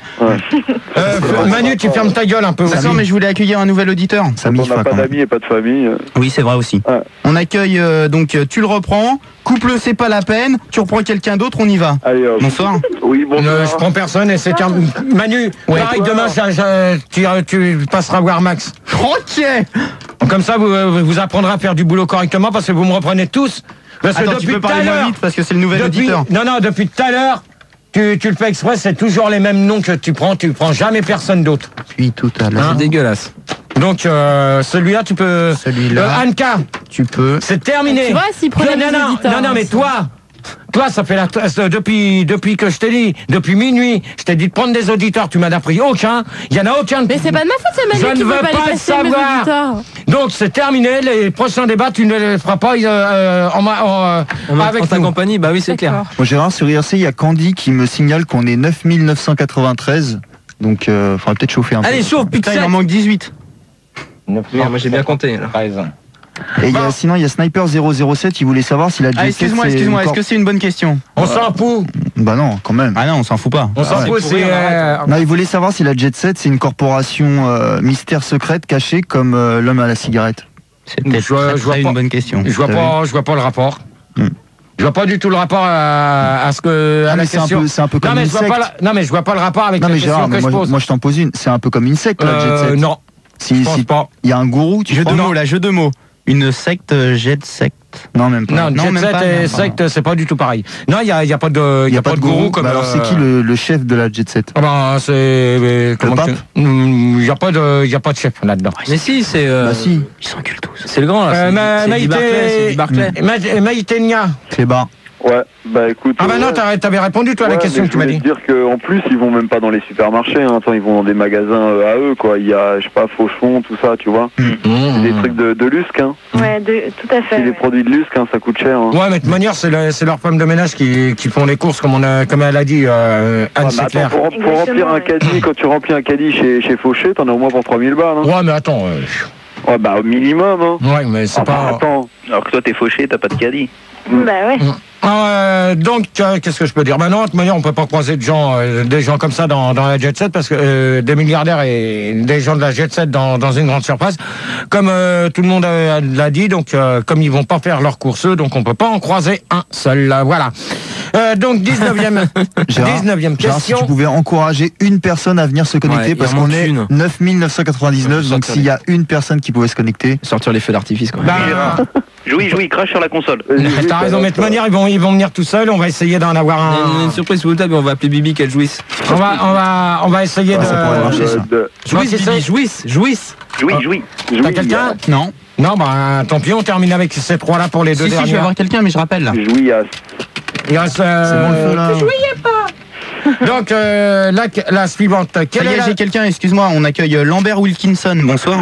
[SPEAKER 1] Euh, Manu, tu fermes ta gueule un peu.
[SPEAKER 11] D'accord,
[SPEAKER 1] aussi.
[SPEAKER 11] mais je voulais accueillir un nouvel auditeur.
[SPEAKER 5] Quand on n'a pas d'amis et pas de famille. euh,
[SPEAKER 11] Oui, c'est vrai aussi.
[SPEAKER 5] Ouais.
[SPEAKER 11] On accueille euh, donc euh, tu le reprends, couple c'est pas la peine, tu reprends quelqu'un d'autre, on y va.
[SPEAKER 5] Allez, hop.
[SPEAKER 11] Bonsoir.
[SPEAKER 5] Oui, bon.
[SPEAKER 1] Euh, je prends personne et c'est terminé. Manu,
[SPEAKER 11] Ouais.
[SPEAKER 1] pareil, demain, je- je- tu, tu passeras voir Max.
[SPEAKER 11] Ok.
[SPEAKER 1] Comme ça, vous, euh, vous apprendrez à faire du boulot correctement parce que vous me reprenez tous. Parce que
[SPEAKER 11] Attends,
[SPEAKER 1] depuis
[SPEAKER 11] tu peux
[SPEAKER 1] tout à
[SPEAKER 11] parler moins
[SPEAKER 1] l'heure,
[SPEAKER 11] vite parce que c'est le nouvel
[SPEAKER 1] depuis-
[SPEAKER 11] auditeur.
[SPEAKER 1] Non, non, depuis tout à l'heure, tu, tu le fais exprès, c'est toujours les mêmes noms que tu prends, tu prends jamais personne d'autre.
[SPEAKER 11] Puis tout à l'heure.
[SPEAKER 3] C'est dégueulasse.
[SPEAKER 1] Donc, euh, celui-là, tu peux...
[SPEAKER 11] Celui-là.
[SPEAKER 1] Euh, Anka,
[SPEAKER 11] Tu peux.
[SPEAKER 1] c'est terminé.
[SPEAKER 12] Tu vois, s'il prenait
[SPEAKER 1] non,
[SPEAKER 12] les
[SPEAKER 1] non,
[SPEAKER 12] auditeurs,
[SPEAKER 1] non, non,
[SPEAKER 12] hein,
[SPEAKER 1] mais
[SPEAKER 12] c'est-
[SPEAKER 1] toi, toi, ça fait la, euh, depuis, depuis que je t'ai dit, depuis minuit, je t'ai dit de prendre des auditeurs, tu m'en as pris aucun, il y en a aucun.
[SPEAKER 12] Mais c'est pas de ma faute, c'est
[SPEAKER 1] Je
[SPEAKER 12] Manu qui
[SPEAKER 1] ne
[SPEAKER 12] veut
[SPEAKER 1] veux
[SPEAKER 12] pas
[SPEAKER 1] pas
[SPEAKER 12] les
[SPEAKER 1] le
[SPEAKER 12] passer, mes
[SPEAKER 1] savoir.
[SPEAKER 12] auditeurs.
[SPEAKER 1] Donc c'est terminé, les prochains débats, tu ne les feras pas euh, euh, en, ma- en, euh,
[SPEAKER 3] En,
[SPEAKER 1] avec
[SPEAKER 3] en ta
[SPEAKER 1] nous.
[SPEAKER 3] compagnie, bah oui, c'est clair.
[SPEAKER 12] D'accord.
[SPEAKER 2] Bon, Gérard, sur I R C, il y a Candy qui me signale qu'on est neuf mille neuf cent quatre-vingt-treize. Donc, il euh, faudra peut-être chauffer un peu.
[SPEAKER 3] Allez, chauffe,
[SPEAKER 11] Putain,
[SPEAKER 3] putain.
[SPEAKER 11] il en manque dix-huit.
[SPEAKER 3] Non, moi j'ai bien compté. Là.
[SPEAKER 2] Et il y a, sinon, il y a Sniper zéro zéro sept, il voulait savoir si la
[SPEAKER 11] Ah,
[SPEAKER 2] Jet
[SPEAKER 11] excuse-moi,
[SPEAKER 2] sept, c'est
[SPEAKER 11] excuse-moi,
[SPEAKER 2] une
[SPEAKER 11] est-ce que c'est une bonne question?
[SPEAKER 1] On s'en fout,
[SPEAKER 2] Bah non, quand même.
[SPEAKER 11] Ah non, on s'en fout pas.
[SPEAKER 1] on s'en
[SPEAKER 2] ouais.
[SPEAKER 1] fout, c'est... euh,
[SPEAKER 2] Non, il voulait savoir si la Jet sept, c'est une corporation euh, mystère secrète cachée comme euh, l'homme à la cigarette.
[SPEAKER 11] C'est peut-être
[SPEAKER 1] Je vois-
[SPEAKER 11] très,
[SPEAKER 1] je vois
[SPEAKER 11] très
[SPEAKER 1] pas.
[SPEAKER 11] une bonne question.
[SPEAKER 1] Je vois
[SPEAKER 2] T'as
[SPEAKER 1] pas, je vois pas le rapport.
[SPEAKER 2] Hmm.
[SPEAKER 1] Je vois pas du tout le rapport à, à ce que à
[SPEAKER 2] Ah,
[SPEAKER 1] la
[SPEAKER 2] mais c'est un
[SPEAKER 1] question.
[SPEAKER 2] peu, c'est un peu
[SPEAKER 1] non
[SPEAKER 2] comme
[SPEAKER 1] mais
[SPEAKER 2] une
[SPEAKER 1] je vois pas
[SPEAKER 2] secte.
[SPEAKER 1] la- non mais je vois pas le rapport avec
[SPEAKER 2] Non
[SPEAKER 1] la
[SPEAKER 2] mais
[SPEAKER 1] question
[SPEAKER 2] Gérard,
[SPEAKER 1] que
[SPEAKER 2] mais
[SPEAKER 1] je
[SPEAKER 2] moi,
[SPEAKER 1] pose.
[SPEAKER 2] moi je t'en pose une. C'est un peu comme une secte, la Jet
[SPEAKER 1] Euh,
[SPEAKER 2] sept.
[SPEAKER 1] non,
[SPEAKER 2] Si,
[SPEAKER 1] je pense
[SPEAKER 2] si,
[SPEAKER 1] pas.
[SPEAKER 2] il y a un gourou, tu
[SPEAKER 11] Jeu de
[SPEAKER 2] crois?
[SPEAKER 11] mots, là, jeu de mots. Une secte, euh, jet secte.
[SPEAKER 2] Non, même pas.
[SPEAKER 1] Non,
[SPEAKER 11] Non,
[SPEAKER 1] Jet
[SPEAKER 11] même
[SPEAKER 1] Set
[SPEAKER 11] pas,
[SPEAKER 1] et
[SPEAKER 11] même pas.
[SPEAKER 1] secte, c'est pas du tout pareil. Non, il y a, il y a pas de,
[SPEAKER 2] Il n'y a, pas de gourou,
[SPEAKER 1] comme.
[SPEAKER 2] Bah alors c'est
[SPEAKER 1] euh,
[SPEAKER 2] qui le, le chef de la Jet sept?
[SPEAKER 1] Ah ben, c'est. euh, comment
[SPEAKER 2] pape
[SPEAKER 1] tu- Hmm, Il y a pas de, il y a pas de chef là-dedans.
[SPEAKER 3] Mais si, c'est. euh,
[SPEAKER 2] Bah si,
[SPEAKER 11] Ils s'enculent tous.
[SPEAKER 3] C'est le grand là.
[SPEAKER 1] Euh,
[SPEAKER 3] c'est-
[SPEAKER 1] Ma-
[SPEAKER 3] c'est du
[SPEAKER 1] Maïté-
[SPEAKER 3] Barclay. C'est du Barclay.
[SPEAKER 1] Ma- Maïtenia.
[SPEAKER 2] Clébar.
[SPEAKER 5] Ouais, bah écoute.
[SPEAKER 1] Ah bah non,
[SPEAKER 5] ouais.
[SPEAKER 1] t'as- t'avais répondu toi à la
[SPEAKER 5] Ouais,
[SPEAKER 1] question
[SPEAKER 5] mais
[SPEAKER 1] que tu m'as
[SPEAKER 5] je
[SPEAKER 1] dit.
[SPEAKER 5] voulais te dire qu'en plus, ils vont même pas dans les supermarchés. Hein. Attends, ils vont dans des magasins euh, à eux, quoi. Il y a, je sais pas, Fauchon, tout ça, tu vois. C'est des trucs de, de Lusque, hein.
[SPEAKER 10] Ouais, de, tout à fait.
[SPEAKER 5] C'est des
[SPEAKER 10] ouais.
[SPEAKER 5] produits de Lusque, hein, ça coûte cher. Hein.
[SPEAKER 1] Ouais, mais de toute manière, c'est le- c'est leurs femmes de ménage qui, qui font les courses, comme, on a, comme elle a dit, euh, Anne,
[SPEAKER 5] Ouais, mais
[SPEAKER 1] c'est
[SPEAKER 5] attends,
[SPEAKER 1] clair.
[SPEAKER 5] pour, pour
[SPEAKER 10] Exactement,
[SPEAKER 5] remplir un
[SPEAKER 10] ouais.
[SPEAKER 5] caddie, quand tu remplis un caddie chez, chez Fauché, t'en as au moins pour trois mille balles. Hein.
[SPEAKER 1] Ouais, mais attends. euh,
[SPEAKER 5] Ouais, bah au minimum. Hein.
[SPEAKER 1] ouais, mais c'est
[SPEAKER 5] Ah, bah,
[SPEAKER 1] pas.
[SPEAKER 5] attends.
[SPEAKER 9] Alors que toi, t'es fauché, t'as pas de caddie.
[SPEAKER 10] Bah ouais.
[SPEAKER 1] Ah, euh, donc, euh, qu'est-ce que je peux dire? Maintenant, de toute manière, on peut pas croiser de gens, euh, des gens comme ça dans, dans la Jet Set, parce que euh, des milliardaires et des gens de la Jet Set dans, dans une grande surface, comme euh, tout le monde euh, l'a dit, donc euh, comme ils vont pas faire leurs courses, eux, donc on peut pas en croiser un seul. euh, voilà. Euh, donc dix-neuvième,
[SPEAKER 2] Gérard,
[SPEAKER 1] dix-neuvième
[SPEAKER 2] Gérard, si
[SPEAKER 1] question.
[SPEAKER 2] tu pouvais encourager une personne à venir se connecter,
[SPEAKER 3] Ouais,
[SPEAKER 2] parce
[SPEAKER 3] il en
[SPEAKER 2] qu'on
[SPEAKER 3] manque
[SPEAKER 2] est
[SPEAKER 3] une.
[SPEAKER 2] neuf mille neuf cent quatre-vingt-dix-neuf,
[SPEAKER 3] Ouais,
[SPEAKER 2] donc
[SPEAKER 3] sortir
[SPEAKER 2] s'il y a une personne qui pouvait se connecter.
[SPEAKER 3] Sortir les feux d'artifice, quoi.
[SPEAKER 1] Bah,
[SPEAKER 9] Jouis, jouis, crache sur la console.
[SPEAKER 1] t'as raison, Maître Monnier, ils vont, ils vont venir tout seuls. On va essayer d'en avoir
[SPEAKER 3] On a une,
[SPEAKER 1] un.
[SPEAKER 3] une surprise sous le table, on va appeler Bibi qu'elle jouisse.
[SPEAKER 1] On va, on va, on va essayer
[SPEAKER 2] Ouais, ça pourrait
[SPEAKER 1] de.
[SPEAKER 2] marcher, ça.
[SPEAKER 5] de-
[SPEAKER 3] Jouisse,
[SPEAKER 1] Ouais, c'est
[SPEAKER 3] Bibi,
[SPEAKER 1] ça.
[SPEAKER 3] jouisse, jouisse.
[SPEAKER 9] Jouis, jouis.
[SPEAKER 1] T'as quelqu'un?
[SPEAKER 11] Non.
[SPEAKER 1] Non, bah tant pis, on termine avec ces trois-là pour les deux
[SPEAKER 11] Si, si, je vais
[SPEAKER 1] dernières.
[SPEAKER 11] avoir quelqu'un, mais je rappelle là.
[SPEAKER 5] Jouis à...
[SPEAKER 1] Il reste. euh,
[SPEAKER 2] C'est bon le feu là.
[SPEAKER 1] Donc euh, la, la suivante.
[SPEAKER 11] Ça
[SPEAKER 1] Quelle
[SPEAKER 11] y
[SPEAKER 1] est
[SPEAKER 11] est,
[SPEAKER 1] la...
[SPEAKER 11] j'ai quelqu'un, excuse-moi, on accueille euh, Lambert Wilkinson, bonsoir.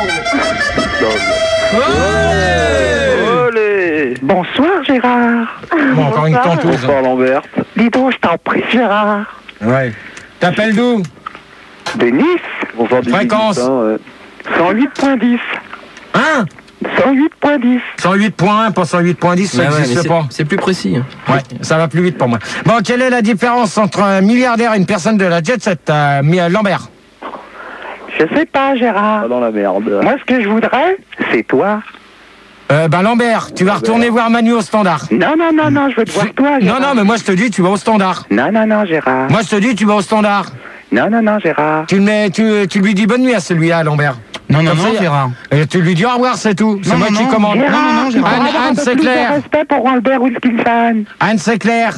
[SPEAKER 9] Olé.
[SPEAKER 12] Bonsoir Gérard.
[SPEAKER 1] Bon, encore une
[SPEAKER 10] Bonsoir.
[SPEAKER 1] tentouse.
[SPEAKER 5] Bonsoir Lambert.
[SPEAKER 12] Dis donc, je t'en prie Gérard.
[SPEAKER 1] Ouais. T'appelles d'où?
[SPEAKER 12] De Nice,
[SPEAKER 5] Bonsoir Bibi.
[SPEAKER 1] Fréquence.
[SPEAKER 5] Hein, ouais.
[SPEAKER 12] cent huit point dix.
[SPEAKER 1] Hein?
[SPEAKER 12] cent huit point dix.
[SPEAKER 1] cent huit point un, pas cent huit point dix, ça
[SPEAKER 3] Ouais, ouais, mais
[SPEAKER 1] n'existe
[SPEAKER 3] c'est-
[SPEAKER 1] pas.
[SPEAKER 3] C'est plus précis. hein.
[SPEAKER 1] Ouais, ça va plus vite pour moi. Bon, quelle est la différence entre un milliardaire et une personne de la jet set, euh, Mi- Lambert?
[SPEAKER 12] Je sais pas Gérard.
[SPEAKER 5] Pas dans la merde.
[SPEAKER 12] Moi ce que je voudrais, c'est toi.
[SPEAKER 1] Euh, bah Lambert, tu vas retourner voir Manu au standard.
[SPEAKER 12] Non, non, non, non, je veux te voir toi
[SPEAKER 1] Non,
[SPEAKER 12] Gérard.
[SPEAKER 1] non, mais moi je te dis, tu vas au standard.
[SPEAKER 12] Non, non, non Gérard.
[SPEAKER 1] Moi je te dis, tu vas au standard.
[SPEAKER 12] Non, non, non Gérard.
[SPEAKER 1] Tu, le mets, tu, tu lui dis bonne nuit à celui-là, Lambert.
[SPEAKER 11] Non, non,
[SPEAKER 1] Comme
[SPEAKER 11] non,
[SPEAKER 1] ça,
[SPEAKER 11] Gérard.
[SPEAKER 1] Et tu lui dis au revoir, c'est tout. C'est
[SPEAKER 11] Non,
[SPEAKER 1] moi
[SPEAKER 11] non,
[SPEAKER 1] qui
[SPEAKER 11] non,
[SPEAKER 1] commande.
[SPEAKER 11] Gérard.
[SPEAKER 12] Gérard,
[SPEAKER 11] non,
[SPEAKER 12] tu
[SPEAKER 11] Gérard.
[SPEAKER 12] pourrais
[SPEAKER 1] Anne-
[SPEAKER 12] avoir un
[SPEAKER 1] Anne,
[SPEAKER 12] peu
[SPEAKER 1] c'est
[SPEAKER 12] plus
[SPEAKER 1] clair.
[SPEAKER 12] de respect pour Albert Wilkinson.
[SPEAKER 1] Anne, c'est clair.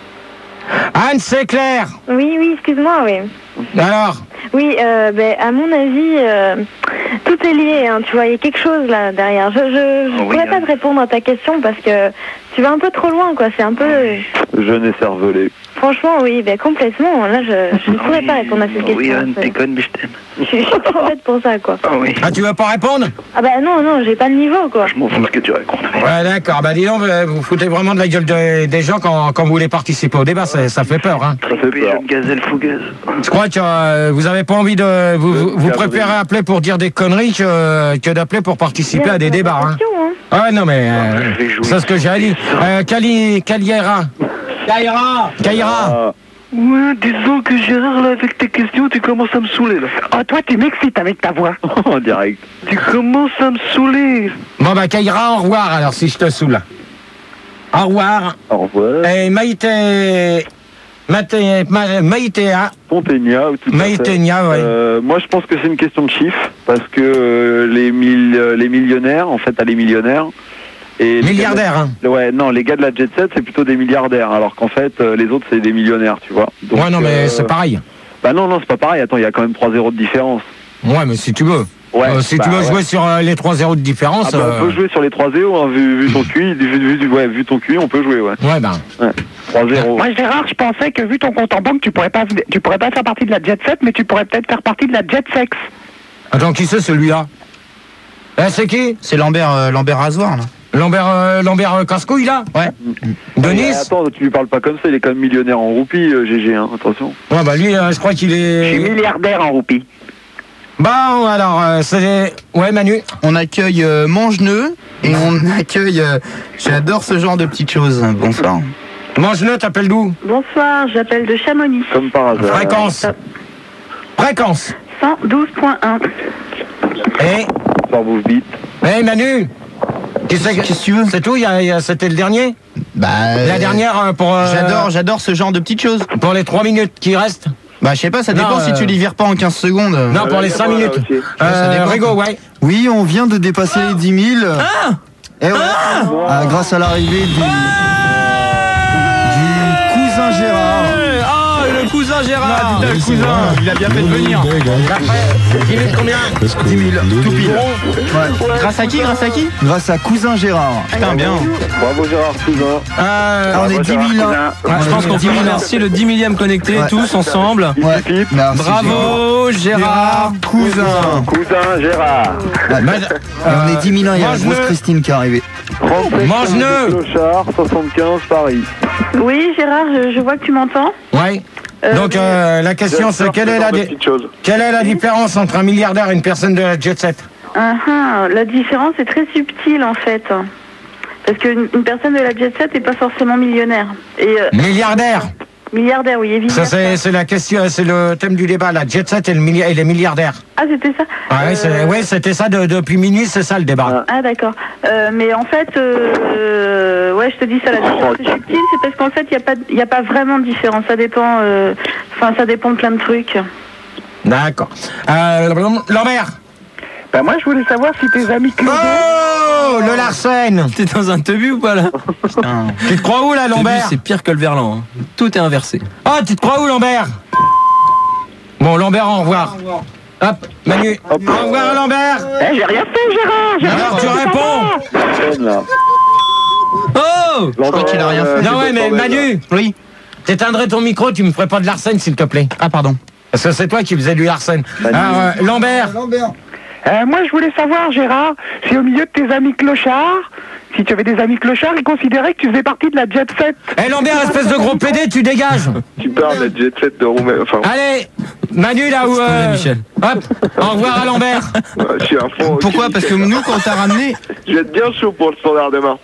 [SPEAKER 1] Anne, c'est clair.
[SPEAKER 10] Oui, oui, excuse-moi, oui.
[SPEAKER 1] Alors,
[SPEAKER 10] Oui, euh, ben, à mon avis, euh, tout est lié, hein, tu vois, il y a quelque chose là derrière. Je je, je
[SPEAKER 9] Oui,
[SPEAKER 10] pourrais pas
[SPEAKER 9] hein.
[SPEAKER 10] te répondre à ta question parce que tu vas un peu trop loin, quoi. C'est un peu...
[SPEAKER 5] Jeune et cervelé.
[SPEAKER 10] Franchement, oui, ben, complètement. Là, je, je ne pourrais pas répondre à cette question.
[SPEAKER 9] Oui, Anne,
[SPEAKER 10] C'est-
[SPEAKER 9] t'es conne, mais je t'aime.
[SPEAKER 10] Je suis je suis trop bête pour ça, quoi.
[SPEAKER 9] Ah oui.
[SPEAKER 1] ah, tu veux pas répondre?
[SPEAKER 10] Ah bah non, non, j'ai pas le niveau, quoi.
[SPEAKER 9] Je m'en fous de ce que tu racontes.
[SPEAKER 1] Ouais, d'accord. Bah dis donc, vous vous foutez vraiment de la gueule de- des gens quand, quand vous voulez participer au débat. Ça, ça fait peur, hein.
[SPEAKER 9] Trempé, jeune gazelle fougueuse.
[SPEAKER 1] Je crois que euh, vous avez pas envie de... Vous, vous, vous préférez appeler pour dire des conneries que, que d'appeler pour participer à des débats, hein.
[SPEAKER 10] Attention, hein.
[SPEAKER 1] Ah non, mais... euh,
[SPEAKER 9] Je vais jouer.
[SPEAKER 1] c'est ce que j'ai dit. Euh, Cali... Caliera. Caïra. Caïra.
[SPEAKER 5] Ah,
[SPEAKER 9] Ouais, disons que Gérard, là, avec tes questions, tu commences à me saouler, là.
[SPEAKER 12] Oh, toi, tu m'excites avec ta voix.
[SPEAKER 5] en direct.
[SPEAKER 9] Tu commences à me saouler.
[SPEAKER 1] Bon, bah, Caïra, au revoir, alors, si je te saoule. Au revoir.
[SPEAKER 5] Au revoir.
[SPEAKER 1] Et Maïté... Maïté... Ma- Maïtéa.
[SPEAKER 5] Ponténia, tout à fait.
[SPEAKER 1] Maïténia, ouais.
[SPEAKER 5] Euh, moi, je pense que c'est une question de chiffres, parce que euh, les, mille- euh, les millionnaires, en fait, t'as les millionnaires. Et les
[SPEAKER 1] Milliardaire, hein.
[SPEAKER 5] gars de- Ouais, non, les gars de la jet set, c'est plutôt des milliardaires, alors qu'en fait, euh, les autres, c'est des millionnaires, tu vois. Donc,
[SPEAKER 1] Ouais, non, mais
[SPEAKER 5] euh,
[SPEAKER 1] c'est pareil.
[SPEAKER 5] Bah non, non, c'est pas pareil. Attends, il y a quand même trois zéros de différence.
[SPEAKER 1] Ouais, mais si tu veux.
[SPEAKER 5] Ouais.
[SPEAKER 1] Euh, si
[SPEAKER 5] bah
[SPEAKER 1] tu veux
[SPEAKER 5] ouais.
[SPEAKER 1] jouer sur euh, les trois zéros de différence...
[SPEAKER 5] Ah bah,
[SPEAKER 1] euh,
[SPEAKER 5] on peut jouer sur les trois zéros, hein, vu, vu ton Q I, vu, vu, vu- ouais, vu ton Q I, on peut jouer, ouais.
[SPEAKER 1] Ouais, ben...
[SPEAKER 5] trois zéro.
[SPEAKER 12] Moi Gérard, je pensais que vu ton compte en banque, tu pourrais pas, tu pourrais pas faire partie de la jet set, mais tu pourrais peut-être faire partie de la jet sex.
[SPEAKER 1] Attends, qui c'est celui-là? Eh, c'est qui?
[SPEAKER 11] C'est Lambert, euh, Lambert Rasoir, là.
[SPEAKER 1] Lambert, euh, Lambert euh, Cascouille, là?
[SPEAKER 11] Ouais.
[SPEAKER 1] De
[SPEAKER 5] Mais
[SPEAKER 1] Nice?
[SPEAKER 5] attends, tu lui parles pas comme ça, il est quand même millionnaire en roupies, euh, G G, hein, attention.
[SPEAKER 1] Ouais, bah lui, euh, je crois qu'il
[SPEAKER 12] Je suis
[SPEAKER 1] est...
[SPEAKER 12] milliardaire en roupies.
[SPEAKER 1] Bon, alors, euh, c'est... Ouais, Manu?
[SPEAKER 11] On accueille euh, Mangeneux et on accueille... euh, J'adore ce genre de petites choses. Bonsoir.
[SPEAKER 1] Mange-le, t'appelles d'où?
[SPEAKER 10] Bonsoir, j'appelle de Chamonix.
[SPEAKER 5] Comme par hasard.
[SPEAKER 1] Fréquence. Fréquence.
[SPEAKER 10] cent douze point un.
[SPEAKER 1] Eh,
[SPEAKER 5] Par bouffe bite.
[SPEAKER 1] eh, Manu? Qui c'est que-
[SPEAKER 11] Qu'est-ce que tu veux?
[SPEAKER 1] C'est tout? il y a- il y a- C'était le dernier?
[SPEAKER 11] Bah...
[SPEAKER 1] La
[SPEAKER 11] euh,
[SPEAKER 1] dernière euh, pour... euh,
[SPEAKER 11] J'adore, j'adore ce genre de petites choses.
[SPEAKER 1] Pour les trois minutes qui restent?
[SPEAKER 11] Bah je sais pas, ça
[SPEAKER 1] Non,
[SPEAKER 11] dépend si
[SPEAKER 1] euh,
[SPEAKER 11] tu les vires pas en quinze secondes.
[SPEAKER 1] Non, pour les cinq minutes.
[SPEAKER 11] Ouais, ça
[SPEAKER 1] Euh,
[SPEAKER 11] dépend.
[SPEAKER 1] Rigo, ouais.
[SPEAKER 2] Oui, on vient de dépasser les dix mille. Et ouais, ah, grâce à l'arrivée du, du cousin Gérard.
[SPEAKER 3] Ah, le cousin Gérard.
[SPEAKER 11] le cousin, il a bien fait de venir.
[SPEAKER 1] dix minutes combien?
[SPEAKER 2] dix mille, tout pile.
[SPEAKER 11] Grâce à qui, grâce à qui?
[SPEAKER 2] Grâce à cousin Gérard.
[SPEAKER 11] Putain, bien.
[SPEAKER 5] Bravo Gérard, cousin.
[SPEAKER 1] Euh,
[SPEAKER 2] Ah, on est dix mille. hein.
[SPEAKER 1] ouais,
[SPEAKER 3] Je pense qu'on peut remercier le dix millième connecté,
[SPEAKER 2] Ouais.
[SPEAKER 3] tous ensemble.
[SPEAKER 2] Ouais, merci,
[SPEAKER 3] Bravo Gérard.
[SPEAKER 2] cousin.
[SPEAKER 5] Cousin Gérard.
[SPEAKER 2] Ouais,
[SPEAKER 1] bah,
[SPEAKER 2] Ah, on est dix mille, il y a la
[SPEAKER 1] mange-le.
[SPEAKER 2] grosse Christine qui est arrivée.
[SPEAKER 5] trente-sept
[SPEAKER 1] Mange-le.
[SPEAKER 5] Clochard, soixante-quinze Paris.
[SPEAKER 4] Oui, Gérard, je, je vois que tu m'entends.
[SPEAKER 1] Ouais.
[SPEAKER 4] Euh,
[SPEAKER 1] Donc euh, la question c'est quelle est la di- quelle est la différence entre un milliardaire et une personne de la jet set?
[SPEAKER 4] Ah, ah, la différence est très subtile en fait. Parce qu'une une personne de la jet set n'est pas forcément millionnaire. Et, euh,
[SPEAKER 1] Milliardaire.
[SPEAKER 4] Milliardaire, oui, évidemment.
[SPEAKER 1] Ça, c'est c'est la question, c'est le thème du débat, la jet set et, le milli- et les milliardaires.
[SPEAKER 4] Ah, c'était ça
[SPEAKER 1] Ah,
[SPEAKER 4] Euh,
[SPEAKER 1] oui, c'est- ouais, c'était ça de- depuis minuit, c'est ça le débat.
[SPEAKER 4] Ah, d'accord. Euh, mais en fait, euh, euh, ouais, je te dis ça, la différence est subtile, c'est parce qu'en fait, il n'y a, pas- y a pas vraiment de différence. Ça dépend, euh, enfin, ça dépend de plein de trucs.
[SPEAKER 1] D'accord. Euh, Lambert.
[SPEAKER 12] Ben moi, je voulais savoir si tes amis Claude...
[SPEAKER 1] Oh, le Larsen.
[SPEAKER 3] T'es dans un tebu ou pas là? Putain.
[SPEAKER 1] Tu te crois où là, Lambert?
[SPEAKER 3] Tebu, c'est pire que le verlan. Hein. Tout est inversé.
[SPEAKER 1] Ah, tu te crois où, Lambert? Bon, Lambert, au revoir. Hop, Manu. Au revoir, Lambert.
[SPEAKER 12] Eh, j'ai rien fait, Gérard. J'ai
[SPEAKER 1] Alors,
[SPEAKER 12] rien
[SPEAKER 1] tu
[SPEAKER 12] fait,
[SPEAKER 1] réponds.
[SPEAKER 3] Oh,
[SPEAKER 11] Je crois qu'il a rien fait.
[SPEAKER 1] Non, ouais, mais Manu.
[SPEAKER 11] Oui.
[SPEAKER 1] T'éteindrais ton micro, tu me ferais pas de Larsen, s'il te plaît.
[SPEAKER 11] Ah, pardon.
[SPEAKER 1] Parce que c'est toi qui faisais du Larsen. Alors, euh, Lambert.
[SPEAKER 12] Euh, moi, je voulais savoir, Gérard, si au milieu de tes amis clochards, si tu avais des amis clochards, ils considéraient que tu faisais partie de la jet set.
[SPEAKER 1] Eh, Lambert, espèce de gros pédé, tu dégages.
[SPEAKER 5] Tu parles de la jet set de Roumaine. Enfin,
[SPEAKER 1] Allez, Manu, là où... euh,
[SPEAKER 3] Michel.
[SPEAKER 1] Hop, au revoir à Lambert.
[SPEAKER 5] ouais, je suis un fond.
[SPEAKER 11] Pourquoi? Parce que nous, quand on t'a ramené...
[SPEAKER 5] Je vais être bien chaud pour le standard demain.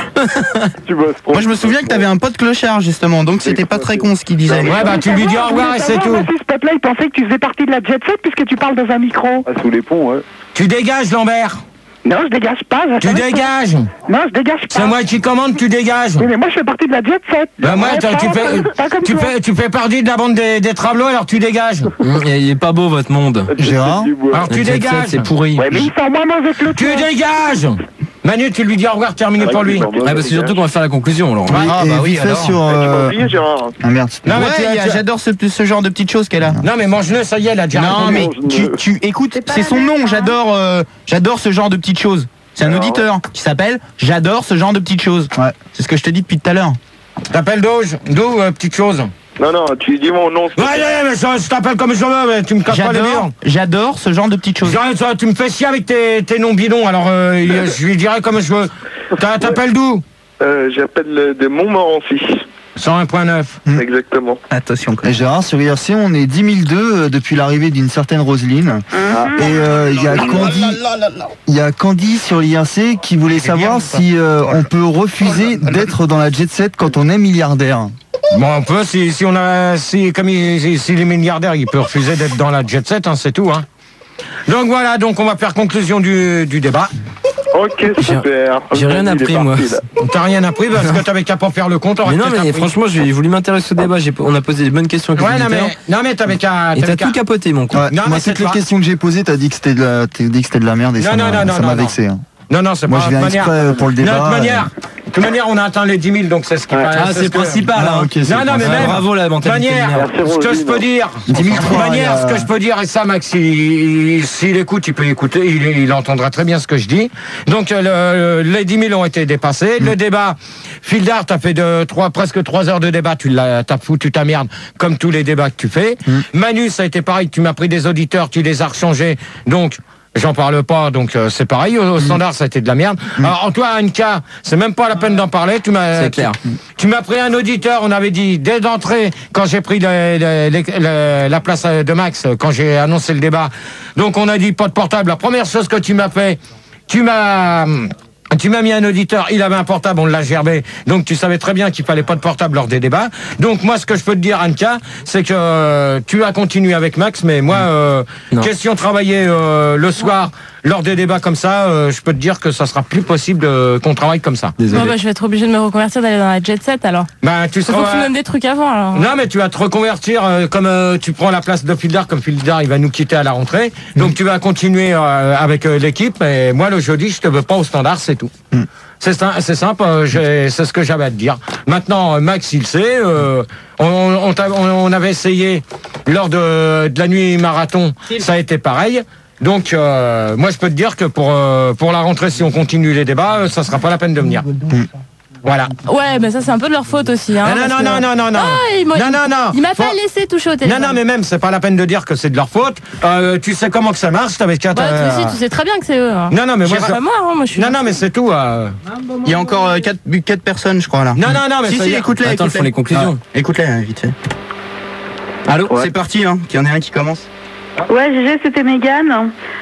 [SPEAKER 5] Tu bosses trop.
[SPEAKER 11] Moi, je me souviens que t'avais un pote clochard, justement, donc c'était pas très con ce qu'il disait.
[SPEAKER 1] Ouais, bah, tu lui dis au revoir et c'est tout.
[SPEAKER 12] Si ce pote-là, il pensait que tu faisais partie de la jet set puisque tu parles dans un micro.
[SPEAKER 5] Ah, sous les ponts, ouais.
[SPEAKER 1] Tu dégages, Lambert.
[SPEAKER 12] Non, je dégage pas. je
[SPEAKER 1] Tu
[SPEAKER 12] savais pas.
[SPEAKER 1] dégages.
[SPEAKER 12] Non, je dégage pas.
[SPEAKER 1] C'est moi qui commande, tu dégages.
[SPEAKER 12] Oui, mais moi, je fais partie de la jet set.
[SPEAKER 1] Bah, moi,
[SPEAKER 12] Ouais,
[SPEAKER 1] toi,
[SPEAKER 12] pas-
[SPEAKER 1] tu
[SPEAKER 12] pas-
[SPEAKER 1] fais,
[SPEAKER 12] pas comme
[SPEAKER 1] tu
[SPEAKER 12] toi.
[SPEAKER 1] fais, tu fais partie de la bande des, des Travelots, alors tu dégages.
[SPEAKER 3] Mmh, il est pas beau votre monde.
[SPEAKER 2] Gérard.
[SPEAKER 1] Alors tu
[SPEAKER 3] Le jet set,
[SPEAKER 1] dégages.
[SPEAKER 3] c'est pourri.
[SPEAKER 12] Ouais, mais ils sont moins mauvais que le
[SPEAKER 1] Tu
[SPEAKER 12] tien.
[SPEAKER 1] dégages. Manu, tu lui dis au revoir, terminé pour lui.
[SPEAKER 3] Ah bah c'est surtout qu'on va faire la conclusion alors.
[SPEAKER 2] Oui,
[SPEAKER 11] Ah,
[SPEAKER 2] et
[SPEAKER 11] bah oui,
[SPEAKER 2] vite fait
[SPEAKER 11] alors.
[SPEAKER 2] sur...
[SPEAKER 5] Tu m'as
[SPEAKER 2] euh,
[SPEAKER 5] oublié, Gérard.
[SPEAKER 2] Ah merde.
[SPEAKER 1] Non, mais
[SPEAKER 11] Ouais,
[SPEAKER 1] tu-
[SPEAKER 11] il y a-
[SPEAKER 1] tu-
[SPEAKER 11] j'adore ce, ce genre de petites choses qu'elle a.
[SPEAKER 1] Non, mais mange-le, ça y est, elle a déjà
[SPEAKER 11] Non,
[SPEAKER 1] répondu.
[SPEAKER 11] mais tu, tu écoutes, c'est son nom, j'adore euh, j'adore ce genre de petites choses. C'est un auditeur qui s'appelle J'adore ce genre de petites choses.
[SPEAKER 2] Ouais.
[SPEAKER 11] C'est ce que je te dis depuis tout à l'heure.
[SPEAKER 1] T'appelles Doge, d'où, euh, petite chose.
[SPEAKER 5] Non, non, tu dis mon nom.
[SPEAKER 1] Ouais, ouais, mais ça, je t'appelle comme je veux, mais tu me casses pas les
[SPEAKER 11] J'adore,
[SPEAKER 1] murs.
[SPEAKER 11] j'adore ce genre de petites choses.
[SPEAKER 1] Genre, ça, tu me fais chier avec tes, tes noms bidons, alors euh, il- je lui dirai comme je veux. T'as- T'appelles d'où?
[SPEAKER 5] Euh, J'appelle euh, de Montmorency.
[SPEAKER 1] cent un point neuf.
[SPEAKER 5] Exactement.
[SPEAKER 11] Attention.
[SPEAKER 2] Et Gérard, sur I R C, on est dix mille deux euh, depuis l'arrivée d'une certaine Roselyne. Et euh, il y a Candy, il y a Candy sur l'I R C qui voulait savoir si euh, on peut refuser d'être dans la jet set quand on est milliardaire.
[SPEAKER 1] Bon, on peut, si, si on a, si, comme il, si, si les milliardaires, il peut refuser d'être dans la jet set, hein, c'est tout, hein. Donc voilà, donc on va faire conclusion du, du débat.
[SPEAKER 5] Ok, super.
[SPEAKER 3] J'ai rien
[SPEAKER 5] Il est
[SPEAKER 3] appris
[SPEAKER 5] parti,
[SPEAKER 3] moi.
[SPEAKER 5] là.
[SPEAKER 1] T'as rien appris parce que t'avais qu'à pas faire le compte. t'aurais
[SPEAKER 3] Mais non
[SPEAKER 1] peut-être
[SPEAKER 3] mais
[SPEAKER 1] appris.
[SPEAKER 3] franchement j'ai voulu m'intéresser au débat. J'ai- On a posé des bonnes questions avec
[SPEAKER 1] Ouais,
[SPEAKER 3] les
[SPEAKER 1] non
[SPEAKER 3] auditeurs.
[SPEAKER 1] mais, non mais t'avais qu'à.
[SPEAKER 3] Et
[SPEAKER 1] t'avais
[SPEAKER 3] t'as
[SPEAKER 1] qu'à-
[SPEAKER 3] tout capoté mon con.
[SPEAKER 2] Ouais.
[SPEAKER 1] Non,
[SPEAKER 2] Moi,
[SPEAKER 1] mais c'est
[SPEAKER 2] toutes les
[SPEAKER 1] pas-
[SPEAKER 2] questions que j'ai posées, t'as dit que c'était de la, t'as dit que c'était de la merde et
[SPEAKER 1] Non,
[SPEAKER 2] ça
[SPEAKER 1] non,
[SPEAKER 2] m'a
[SPEAKER 1] non,
[SPEAKER 2] ça
[SPEAKER 1] non,
[SPEAKER 2] m'a
[SPEAKER 1] non.
[SPEAKER 2] vexé. hein.
[SPEAKER 1] Non, non, c'est
[SPEAKER 2] Moi,
[SPEAKER 1] pas
[SPEAKER 2] je viens
[SPEAKER 1] de manière.
[SPEAKER 2] exprès pour le débat,
[SPEAKER 1] De toute
[SPEAKER 2] euh.
[SPEAKER 1] manière, de toute manière, on a atteint les dix mille, donc c'est ce qui passe.
[SPEAKER 3] Ah c'est le principal
[SPEAKER 2] Ah,
[SPEAKER 3] hein.
[SPEAKER 2] ok, c'est
[SPEAKER 1] Non, non, mais
[SPEAKER 3] Ouais,
[SPEAKER 1] même.
[SPEAKER 3] bravo la
[SPEAKER 1] De toute
[SPEAKER 3] mentalité.
[SPEAKER 1] manière,
[SPEAKER 3] de merde.
[SPEAKER 5] Merci,
[SPEAKER 1] ce que je
[SPEAKER 5] Roselyne.
[SPEAKER 1] peux dire,
[SPEAKER 2] dix mille trois,
[SPEAKER 1] de manière,
[SPEAKER 2] il y a-
[SPEAKER 1] ce que je peux dire, et ça, Max, il- s'il écoute, il peut écouter, il, il entendra très bien ce que je dis. Donc, euh, le- les dix mille ont été dépassés. Le débat, Fildar, t'as fait de trois, presque trois heures de débat, tu l'as, t'as foutu ta merde, comme tous les débats que tu fais. Manu, ça a été pareil, tu m'as pris des auditeurs, tu les as rechangés, donc, j'en parle pas, donc euh, c'est pareil. Au, au standard, ça a été de la merde. Alors, toi, Anka, c'est même pas la peine d'en parler. Tu m'as,
[SPEAKER 3] C'est clair.
[SPEAKER 1] Tu, tu m'as pris un auditeur. On avait dit dès d'entrée quand j'ai pris le- le- le- le- la place de Max, quand j'ai annoncé le débat. Donc, on a dit pas de portable. La première chose que tu m'as fait, tu m'as Tu m'as mis un auditeur, il avait un portable, on l'a gerbé, donc tu savais très bien qu'il fallait pas de portable lors des débats. Donc moi, ce que je peux te dire, Anka, c'est que euh, tu as continué avec Max, mais moi, euh, question travailler euh, le soir lors des débats comme ça, euh, je peux te dire que ça sera plus possible euh, qu'on travaille comme ça.
[SPEAKER 13] Bon, bah, je vais être obligé de me reconvertir, d'aller dans la jet set alors.
[SPEAKER 1] Ben, tu
[SPEAKER 13] Faut
[SPEAKER 1] seras.
[SPEAKER 13] que tu me donnes des trucs avant alors.
[SPEAKER 1] Non, mais tu vas te reconvertir euh, comme euh, tu prends la place de Fildar, comme Fildar il va nous quitter à la rentrée. Donc tu vas continuer euh, avec euh, l'équipe. Et moi le jeudi, je te veux pas au standard, c'est tout.
[SPEAKER 2] Mm.
[SPEAKER 1] C'est sim- c'est simple, euh, j'ai- c'est ce que j'avais à te dire. Maintenant, euh, Max, il sait. euh, on, on, t'a- on- on avait essayé lors de, de la nuit marathon, ça a été pareil. Donc, euh, moi, je peux te dire que pour euh, pour la rentrée, si on continue les débats, euh, ça sera pas la peine de venir. Voilà.
[SPEAKER 13] Ouais, mais ça c'est un peu de leur faute aussi. Hein,
[SPEAKER 1] Non, non,
[SPEAKER 13] parce
[SPEAKER 1] non,
[SPEAKER 13] que-
[SPEAKER 1] non, non, non.
[SPEAKER 13] Ah, il m'a
[SPEAKER 1] Non, non, non.
[SPEAKER 13] il m'a pas
[SPEAKER 1] Faut-
[SPEAKER 13] laissé toucher au
[SPEAKER 1] Non,
[SPEAKER 13] téléphone.
[SPEAKER 1] non, mais même, c'est pas la peine de dire que c'est de leur faute. Euh, tu sais comment que ça marche, t'avais qu'à...
[SPEAKER 13] Bah, toi aussi, tu sais très bien que c'est eux. hein.
[SPEAKER 1] Non, non, mais moi...
[SPEAKER 13] C'est pas moi, hein, moi je suis.
[SPEAKER 1] Non, non, mais c'est tout. euh.
[SPEAKER 11] Il y a encore quatre personnes, je crois, là.
[SPEAKER 1] Non, non, non, mais
[SPEAKER 11] Si,
[SPEAKER 1] ça
[SPEAKER 11] si,
[SPEAKER 1] y est.
[SPEAKER 11] écoute-les.
[SPEAKER 3] Attends, ils
[SPEAKER 11] écoute-les.
[SPEAKER 3] font les conclusions.
[SPEAKER 11] Ah, écoute-les, hein, vite fait. Allô, c'est parti, hein. Qu'il y en ait un qui commence.
[SPEAKER 4] Ouais, G G, c'était Mégane.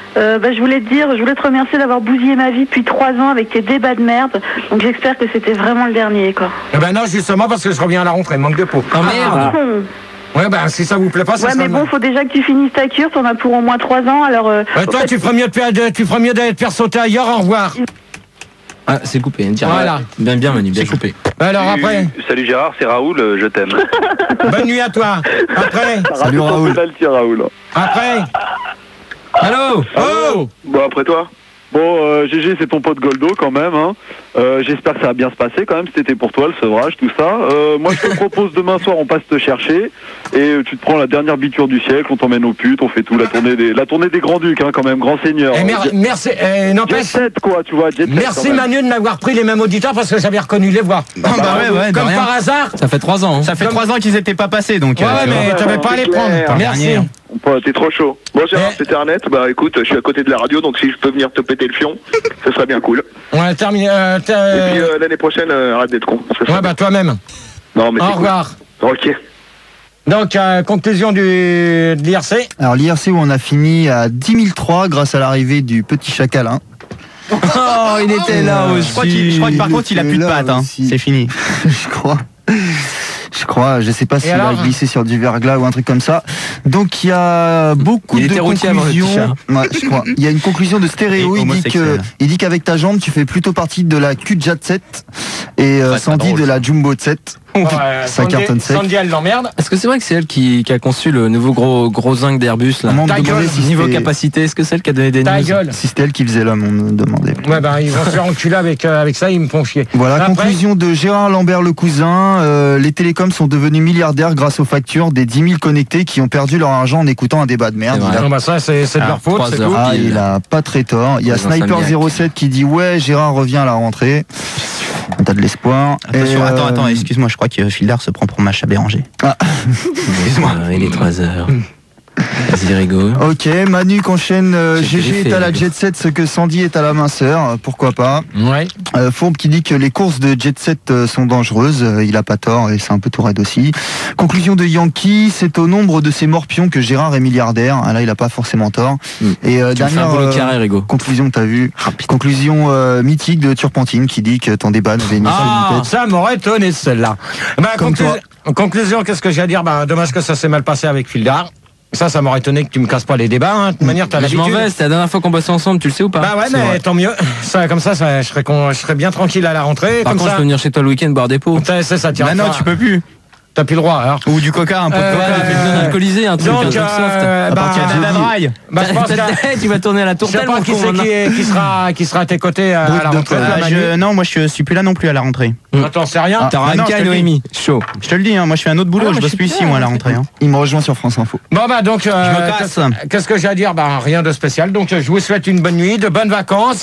[SPEAKER 4] Euh, bah, je voulais te dire, je voulais te remercier d'avoir bousillé ma vie depuis trois ans avec tes débats de merde. Donc j'espère que c'était vraiment le dernier, quoi.
[SPEAKER 1] Eh ben non, justement, parce que je reviens à la rentrée, manque de peau.
[SPEAKER 3] Oh merde.
[SPEAKER 1] Ouais, ben si ça vous plaît pas, ça
[SPEAKER 4] Ouais,
[SPEAKER 1] sera
[SPEAKER 4] mais bon,
[SPEAKER 1] mal.
[SPEAKER 4] faut déjà que tu finisses ta cure, t'en as pour au moins trois ans, alors... Euh,
[SPEAKER 1] Ouais, toi,
[SPEAKER 4] fait,
[SPEAKER 1] tu ferais mieux de faire, de- tu ferais mieux d'aller te faire sauter ailleurs, au revoir.
[SPEAKER 3] Ah, c'est coupé. Dire.
[SPEAKER 1] Voilà.
[SPEAKER 3] Bien, bien, Manu, bien coupé.
[SPEAKER 1] Alors après,
[SPEAKER 6] Salut Gérard, c'est Raoul, euh, je t'aime.
[SPEAKER 1] bonne nuit à toi. Après,
[SPEAKER 6] Salut Raoul. Raoul.
[SPEAKER 1] après.
[SPEAKER 3] Allô.
[SPEAKER 6] Oh. Bon, après toi.
[SPEAKER 14] Bon, euh, G G, c'est ton pote Goldo quand même. Hein. Euh, J'espère que ça va bien se passer quand même. C'était pour toi le sevrage, tout ça. Euh, moi, je te propose demain soir, on passe te chercher et tu te prends la dernière biture du siècle. On t'emmène aux putes, on fait tout la tournée des, la tournée des grands ducs, hein, quand même, grand seigneur.
[SPEAKER 1] Eh, mer- merci. eh, n'empêche-
[SPEAKER 14] Jet set, quoi, tu vois. Jet set,
[SPEAKER 1] Merci
[SPEAKER 14] quand même.
[SPEAKER 1] Manu de m'avoir pris les mêmes auditeurs parce que j'avais reconnu les voix.
[SPEAKER 11] Ah, bah ouais, ouais, de
[SPEAKER 1] Comme
[SPEAKER 11] rien.
[SPEAKER 1] par hasard.
[SPEAKER 3] Ça fait trois ans. Hein.
[SPEAKER 11] Ça fait trois ans qu'ils étaient pas passés, donc.
[SPEAKER 1] Ouais,
[SPEAKER 11] euh,
[SPEAKER 1] ouais,
[SPEAKER 11] tu vois.
[SPEAKER 1] mais t'avais pas à les prendre.
[SPEAKER 14] clair.
[SPEAKER 1] Merci.
[SPEAKER 11] Dernier.
[SPEAKER 6] Bon, t'es trop chaud. Bon, Gérard, c'était Arnett. Bah écoute, je suis à côté de la radio, donc si je peux venir te péter le fion, ce serait bien cool.
[SPEAKER 1] On a terminé. euh,
[SPEAKER 6] Et
[SPEAKER 1] t'as-
[SPEAKER 6] puis euh, l'année prochaine, euh, arrête d'être con. Ce serait
[SPEAKER 1] Ouais, bah toi-même.
[SPEAKER 6] Non, mais
[SPEAKER 1] Au
[SPEAKER 6] c'est cool.
[SPEAKER 1] revoir.
[SPEAKER 6] Ok.
[SPEAKER 1] Donc, euh, conclusion du, de l'I R C.
[SPEAKER 2] Alors l'I R C où on a fini à dix mille trois grâce à l'arrivée du petit chacalin.
[SPEAKER 11] Oh, il était là aussi. Je crois, qu'il- je crois que par contre, il a plus de pattes. Hein. C'est fini.
[SPEAKER 2] Je crois. Je crois, je sais pas s'il a
[SPEAKER 1] alors
[SPEAKER 2] glissé sur du verglas ou un truc comme ça. Donc il y a beaucoup
[SPEAKER 3] Il
[SPEAKER 2] de
[SPEAKER 3] était routier avant le
[SPEAKER 2] conclusions.
[SPEAKER 3] petit
[SPEAKER 2] Ouais, je crois. Il y a une conclusion de Stéréo.
[SPEAKER 11] Et
[SPEAKER 2] Il dit que,
[SPEAKER 11] homosexuel.
[SPEAKER 2] il dit qu'avec ta jambe, tu fais plutôt partie de la Q-Jet sept et euh,
[SPEAKER 3] Ouais, c'est pas
[SPEAKER 2] Sandy
[SPEAKER 3] drôle,
[SPEAKER 2] de la Jumbo sept.
[SPEAKER 1] Ouais,
[SPEAKER 2] Ça
[SPEAKER 1] Sandy-
[SPEAKER 2] cartonne sec.
[SPEAKER 1] Sandy, elle l'emmerde.
[SPEAKER 3] Est-ce que c'est vrai que c'est elle qui, qui a conçu le nouveau gros gros zinc d'Airbus là?
[SPEAKER 2] On m'a
[SPEAKER 1] Ta
[SPEAKER 2] demandé
[SPEAKER 1] gueule,
[SPEAKER 2] si
[SPEAKER 3] Niveau
[SPEAKER 2] c'était-
[SPEAKER 3] capacité, est-ce que c'est elle qui a donné des
[SPEAKER 1] Ta
[SPEAKER 3] news?
[SPEAKER 1] gueule.
[SPEAKER 2] si c'était elle qui faisait l'homme, on me demandait.
[SPEAKER 1] Ouais, bah ils vont se faire enculer avec, euh, avec ça, ils me font chier.
[SPEAKER 2] Voilà,
[SPEAKER 1] Après,
[SPEAKER 2] conclusion de Gérard Lambert le cousin. Euh, les télécoms sont devenus milliardaires grâce aux factures des dix mille connectés qui ont perdu leur argent en écoutant un débat de merde.
[SPEAKER 3] C'est vrai.
[SPEAKER 2] Il a-
[SPEAKER 1] non, bah ça, c'est c'est de
[SPEAKER 3] Ah,
[SPEAKER 1] leur faute,
[SPEAKER 3] trois
[SPEAKER 1] c'est
[SPEAKER 3] heures.
[SPEAKER 1] tout.
[SPEAKER 2] Ah,
[SPEAKER 3] pile.
[SPEAKER 2] il a pas très tort. Il y a
[SPEAKER 3] Les
[SPEAKER 2] Sniper
[SPEAKER 3] insomniaques.
[SPEAKER 2] zéro sept qui dit ouais, Gérard revient à la rentrée. T'as de l'espoir.
[SPEAKER 11] Attention,
[SPEAKER 2] Et,
[SPEAKER 11] attends,
[SPEAKER 2] euh,
[SPEAKER 11] attends, excuse-moi, je crois que Fildar se prend pour Macha Béranger.
[SPEAKER 2] Ah.
[SPEAKER 11] Excuse-moi.
[SPEAKER 3] Euh, il est trois heures. Vas-y, Rigo.
[SPEAKER 2] Ok, Manu qu'enchaîne euh,
[SPEAKER 3] J'ai
[SPEAKER 2] G G
[SPEAKER 3] fait,
[SPEAKER 2] est à la
[SPEAKER 3] Rigo.
[SPEAKER 2] Jet Set, ce que Sandy est à la minceur, euh, pourquoi pas.
[SPEAKER 1] Ouais.
[SPEAKER 2] Euh, Fourbe qui dit que les courses de Jet Set euh, sont dangereuses, euh, il a pas tort et c'est un peu tout raide aussi. Conclusion de Yankee, c'est au nombre de ces morpions que Gérard est milliardaire. Ah, là, il a pas forcément tort.
[SPEAKER 3] Mm.
[SPEAKER 2] Et euh,
[SPEAKER 3] Tu me fais un
[SPEAKER 2] dernière
[SPEAKER 3] boulot
[SPEAKER 2] euh,
[SPEAKER 3] carré, Rigo.
[SPEAKER 2] conclusion, t'as vu. Conclusion euh, mythique de Turpentine qui dit que ton débat n'avait ni queue
[SPEAKER 1] Ah,
[SPEAKER 2] ni tête.
[SPEAKER 1] ça m'aurait étonné celle-là. Bah,
[SPEAKER 2] Comme
[SPEAKER 1] conclu- conclusion, qu'est-ce que j'ai à dire? Bah, dommage que ça s'est mal passé avec Fildar. Ça, ça m'aurait étonné que tu me casses pas les débats. Hein. De toute manière, t'as
[SPEAKER 3] Mais je m'en
[SPEAKER 1] l'habitude.
[SPEAKER 3] vais, c'était la dernière fois qu'on bossait ensemble, tu le sais ou pas?
[SPEAKER 1] Bah ouais,
[SPEAKER 3] C'est
[SPEAKER 1] mais
[SPEAKER 3] vrai.
[SPEAKER 1] tant mieux. Ça, comme ça, ça je, serais con- je serais bien tranquille à la rentrée.
[SPEAKER 3] Par
[SPEAKER 1] comme
[SPEAKER 3] contre,
[SPEAKER 1] ça,
[SPEAKER 3] je peux venir chez toi le week-end boire des pots.
[SPEAKER 1] Ça, c'est ça, tira
[SPEAKER 11] Bah non,
[SPEAKER 1] pas.
[SPEAKER 11] tu peux plus.
[SPEAKER 1] T'as plus le droit, alors.
[SPEAKER 11] Ou du coca, un peu de
[SPEAKER 1] Euh,
[SPEAKER 11] coca.
[SPEAKER 3] Ouais, j'ai fait une alcoolisée, un truc,
[SPEAKER 1] donc,
[SPEAKER 3] un truc soft.
[SPEAKER 1] euh,
[SPEAKER 11] À
[SPEAKER 1] bah,
[SPEAKER 11] partir de
[SPEAKER 1] bah,
[SPEAKER 11] jeudi.
[SPEAKER 1] bah, je pense que-
[SPEAKER 3] tu vas tourner à la tour
[SPEAKER 1] Je sais pas qui c'est qui, est- qui sera, qui sera à tes côtés à, à la rentrée.
[SPEAKER 11] Ah,
[SPEAKER 1] Manu.
[SPEAKER 11] je- non, moi je suis plus là non plus à la rentrée.
[SPEAKER 1] Attends, c'est rien.
[SPEAKER 11] Ah,
[SPEAKER 3] T'auras
[SPEAKER 11] non,
[SPEAKER 3] Anka
[SPEAKER 11] je
[SPEAKER 3] et
[SPEAKER 11] te le dis.
[SPEAKER 3] Noémie. Chaud.
[SPEAKER 11] Je te le dis, hein, moi je fais un autre boulot,
[SPEAKER 1] Ah,
[SPEAKER 11] je
[SPEAKER 1] moi,
[SPEAKER 11] bosse
[SPEAKER 1] je
[SPEAKER 11] plus
[SPEAKER 1] suis
[SPEAKER 11] ici moi à la rentrée. Hein.
[SPEAKER 2] Il me rejoint sur France Info.
[SPEAKER 1] Bon bah donc, euh,
[SPEAKER 11] Je me casse.
[SPEAKER 1] qu'est-ce- qu'est-ce que j'ai à dire? Bah rien de spécial. Donc je vous souhaite une bonne nuit, de bonnes vacances.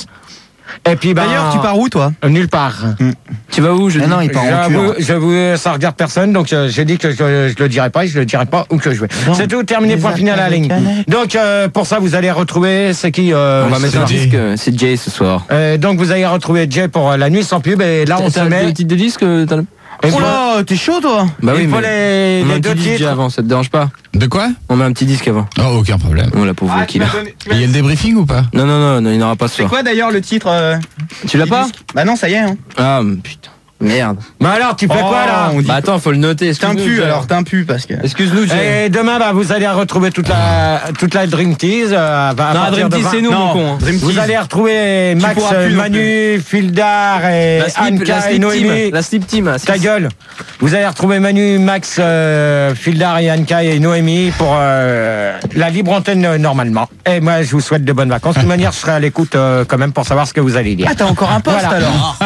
[SPEAKER 1] Et puis bah,
[SPEAKER 11] D'ailleurs, tu pars où toi?
[SPEAKER 1] Nulle part.
[SPEAKER 3] Tu vas où je
[SPEAKER 2] Mais
[SPEAKER 3] dis
[SPEAKER 2] non, il part en
[SPEAKER 1] J'avoue,
[SPEAKER 2] cure.
[SPEAKER 1] j'avoue, ça regarde personne, donc euh, j'ai dit que je, je le dirai pas, et je le dirai pas où que je vais. C'est tout, terminé, point final à la ligne. Donc euh, pour ça, vous allez retrouver, c'est qui euh,
[SPEAKER 3] On va mettre
[SPEAKER 1] c'est
[SPEAKER 3] un
[SPEAKER 1] Jay.
[SPEAKER 3] disque, euh, c'est Jay ce soir.
[SPEAKER 1] Euh, donc vous allez retrouver Jay pour euh, la nuit sans pub, et là on se
[SPEAKER 3] T'as
[SPEAKER 1] met.
[SPEAKER 3] le titre de disque t'as le-
[SPEAKER 1] Et
[SPEAKER 11] Oh là, t'es chaud toi?
[SPEAKER 3] Bah
[SPEAKER 1] il
[SPEAKER 3] oui,
[SPEAKER 1] faut
[SPEAKER 3] mais
[SPEAKER 1] les,
[SPEAKER 3] on met
[SPEAKER 1] les
[SPEAKER 3] un
[SPEAKER 1] deux
[SPEAKER 3] petit disque
[SPEAKER 1] titres.
[SPEAKER 3] avant, ça te dérange pas?
[SPEAKER 15] De quoi?
[SPEAKER 3] On met un petit disque avant.
[SPEAKER 15] Oh, aucun problème.
[SPEAKER 3] Voilà pour vous qui l'a.
[SPEAKER 15] Il y a le débriefing ou pas?
[SPEAKER 3] Non, non, non, non, il n'y aura pas ce
[SPEAKER 11] C'est
[SPEAKER 3] soir.
[SPEAKER 11] quoi d'ailleurs le titre euh,
[SPEAKER 3] Tu l'as
[SPEAKER 11] du
[SPEAKER 3] pas?
[SPEAKER 11] disque Bah non, ça y est. Hein.
[SPEAKER 3] Ah, putain. Merde.
[SPEAKER 1] Bah alors, tu fais
[SPEAKER 11] Oh,
[SPEAKER 1] quoi là?
[SPEAKER 11] on dit-
[SPEAKER 3] Bah attends, faut le noter.
[SPEAKER 11] T'es un
[SPEAKER 3] excuse-nous,
[SPEAKER 11] pu
[SPEAKER 3] Jay.
[SPEAKER 11] alors, t'es un pu parce que.
[SPEAKER 3] Excuse-nous, Jay.
[SPEAKER 1] Et demain, bah, vous allez retrouver toute la, toute la Dream Tease. euh, à
[SPEAKER 3] Non,
[SPEAKER 1] partir
[SPEAKER 3] Dream
[SPEAKER 1] de
[SPEAKER 3] Tease,
[SPEAKER 1] vingt.
[SPEAKER 3] c'est nous,
[SPEAKER 11] Non,
[SPEAKER 3] mon con. hein.
[SPEAKER 11] Dream
[SPEAKER 1] Vous
[SPEAKER 11] Tease.
[SPEAKER 1] allez retrouver Max,
[SPEAKER 11] pourras plus
[SPEAKER 1] euh,
[SPEAKER 11] non
[SPEAKER 1] Manu, Fildar et
[SPEAKER 3] La slip,
[SPEAKER 1] Anka
[SPEAKER 3] la
[SPEAKER 1] et
[SPEAKER 3] slip
[SPEAKER 1] Noémie.
[SPEAKER 3] team. La slip team. là, c'est-
[SPEAKER 1] Ta gueule. Vous allez retrouver Manu, Max, euh, Fildar et Anka et Noémie pour euh, la libre antenne euh, normalement. Et moi, je vous souhaite de bonnes vacances. De toute manière, je serai à l'écoute euh, quand même pour savoir ce que vous allez dire.
[SPEAKER 11] Ah, t'as encore un poste
[SPEAKER 1] Voilà.
[SPEAKER 11] alors?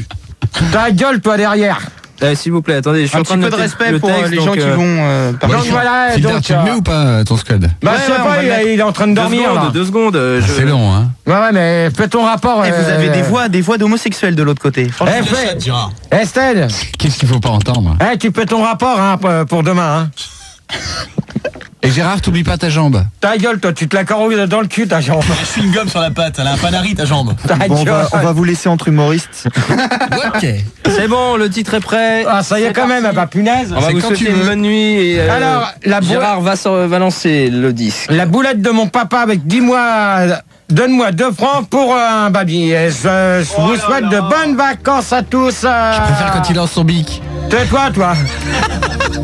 [SPEAKER 1] Ta gueule, toi, derrière.
[SPEAKER 3] Euh, S'il vous plaît, attendez, je suis
[SPEAKER 11] Un
[SPEAKER 3] en train
[SPEAKER 11] petit
[SPEAKER 3] de
[SPEAKER 11] peu de
[SPEAKER 3] noter
[SPEAKER 11] respect
[SPEAKER 3] le
[SPEAKER 11] pour
[SPEAKER 3] texte,
[SPEAKER 11] euh, les
[SPEAKER 3] donc,
[SPEAKER 11] gens qui
[SPEAKER 3] euh,
[SPEAKER 11] vont euh, parler.
[SPEAKER 1] Donc voilà,
[SPEAKER 15] Fildar,
[SPEAKER 1] donc,
[SPEAKER 15] tu le
[SPEAKER 1] euh,
[SPEAKER 15] mets ou pas, ton scud?
[SPEAKER 1] bah,
[SPEAKER 11] Ouais,
[SPEAKER 1] je sais
[SPEAKER 11] ouais, on
[SPEAKER 1] pas,
[SPEAKER 11] va
[SPEAKER 1] il,
[SPEAKER 11] le mettre.
[SPEAKER 1] il est en train de
[SPEAKER 3] Deux
[SPEAKER 1] dormir. là.
[SPEAKER 3] secondes, deux secondes. euh,
[SPEAKER 15] Ah,
[SPEAKER 3] je-
[SPEAKER 15] c'est long, hein.
[SPEAKER 1] Ouais, ouais, mais fais ton rapport.
[SPEAKER 11] Eh, vous
[SPEAKER 1] euh,
[SPEAKER 11] avez des voix, des voix d'homosexuels de l'autre côté. Franchement,
[SPEAKER 1] Eh, fais- Estelle,
[SPEAKER 15] Qu'est-ce qu'il faut pas entendre?
[SPEAKER 1] eh, tu fais ton rapport hein, pour- pour demain. Hein.
[SPEAKER 15] Et Gérard, t'oublies pas ta jambe.
[SPEAKER 1] Ta gueule, toi, tu te la carrouilles dans le cul, ta jambe.
[SPEAKER 16] Je suis une gomme sur la patte, elle a un panari ta jambe.
[SPEAKER 1] Ta
[SPEAKER 2] Bon, on, va,
[SPEAKER 1] gueule.
[SPEAKER 2] on va vous laisser entre humoristes.
[SPEAKER 3] Ok. C'est bon, le titre est prêt.
[SPEAKER 1] Ah, ça y est
[SPEAKER 3] C'est
[SPEAKER 1] quand même,
[SPEAKER 3] parti.
[SPEAKER 1] bah punaise.
[SPEAKER 3] On va
[SPEAKER 15] C'est
[SPEAKER 3] vous
[SPEAKER 15] quand
[SPEAKER 3] souhaiter
[SPEAKER 15] tu
[SPEAKER 3] une
[SPEAKER 15] veux.
[SPEAKER 3] bonne nuit. Et, euh,
[SPEAKER 1] Alors, la boîte-
[SPEAKER 3] Gérard va, sor- va lancer le disque.
[SPEAKER 1] La boulette de mon papa avec dix mois, donne-moi deux francs pour un baby. Et je, je vous souhaite de bonnes vacances à tous. euh.
[SPEAKER 15] Je préfère quand il lance son bic.
[SPEAKER 1] Tais-toi, toi.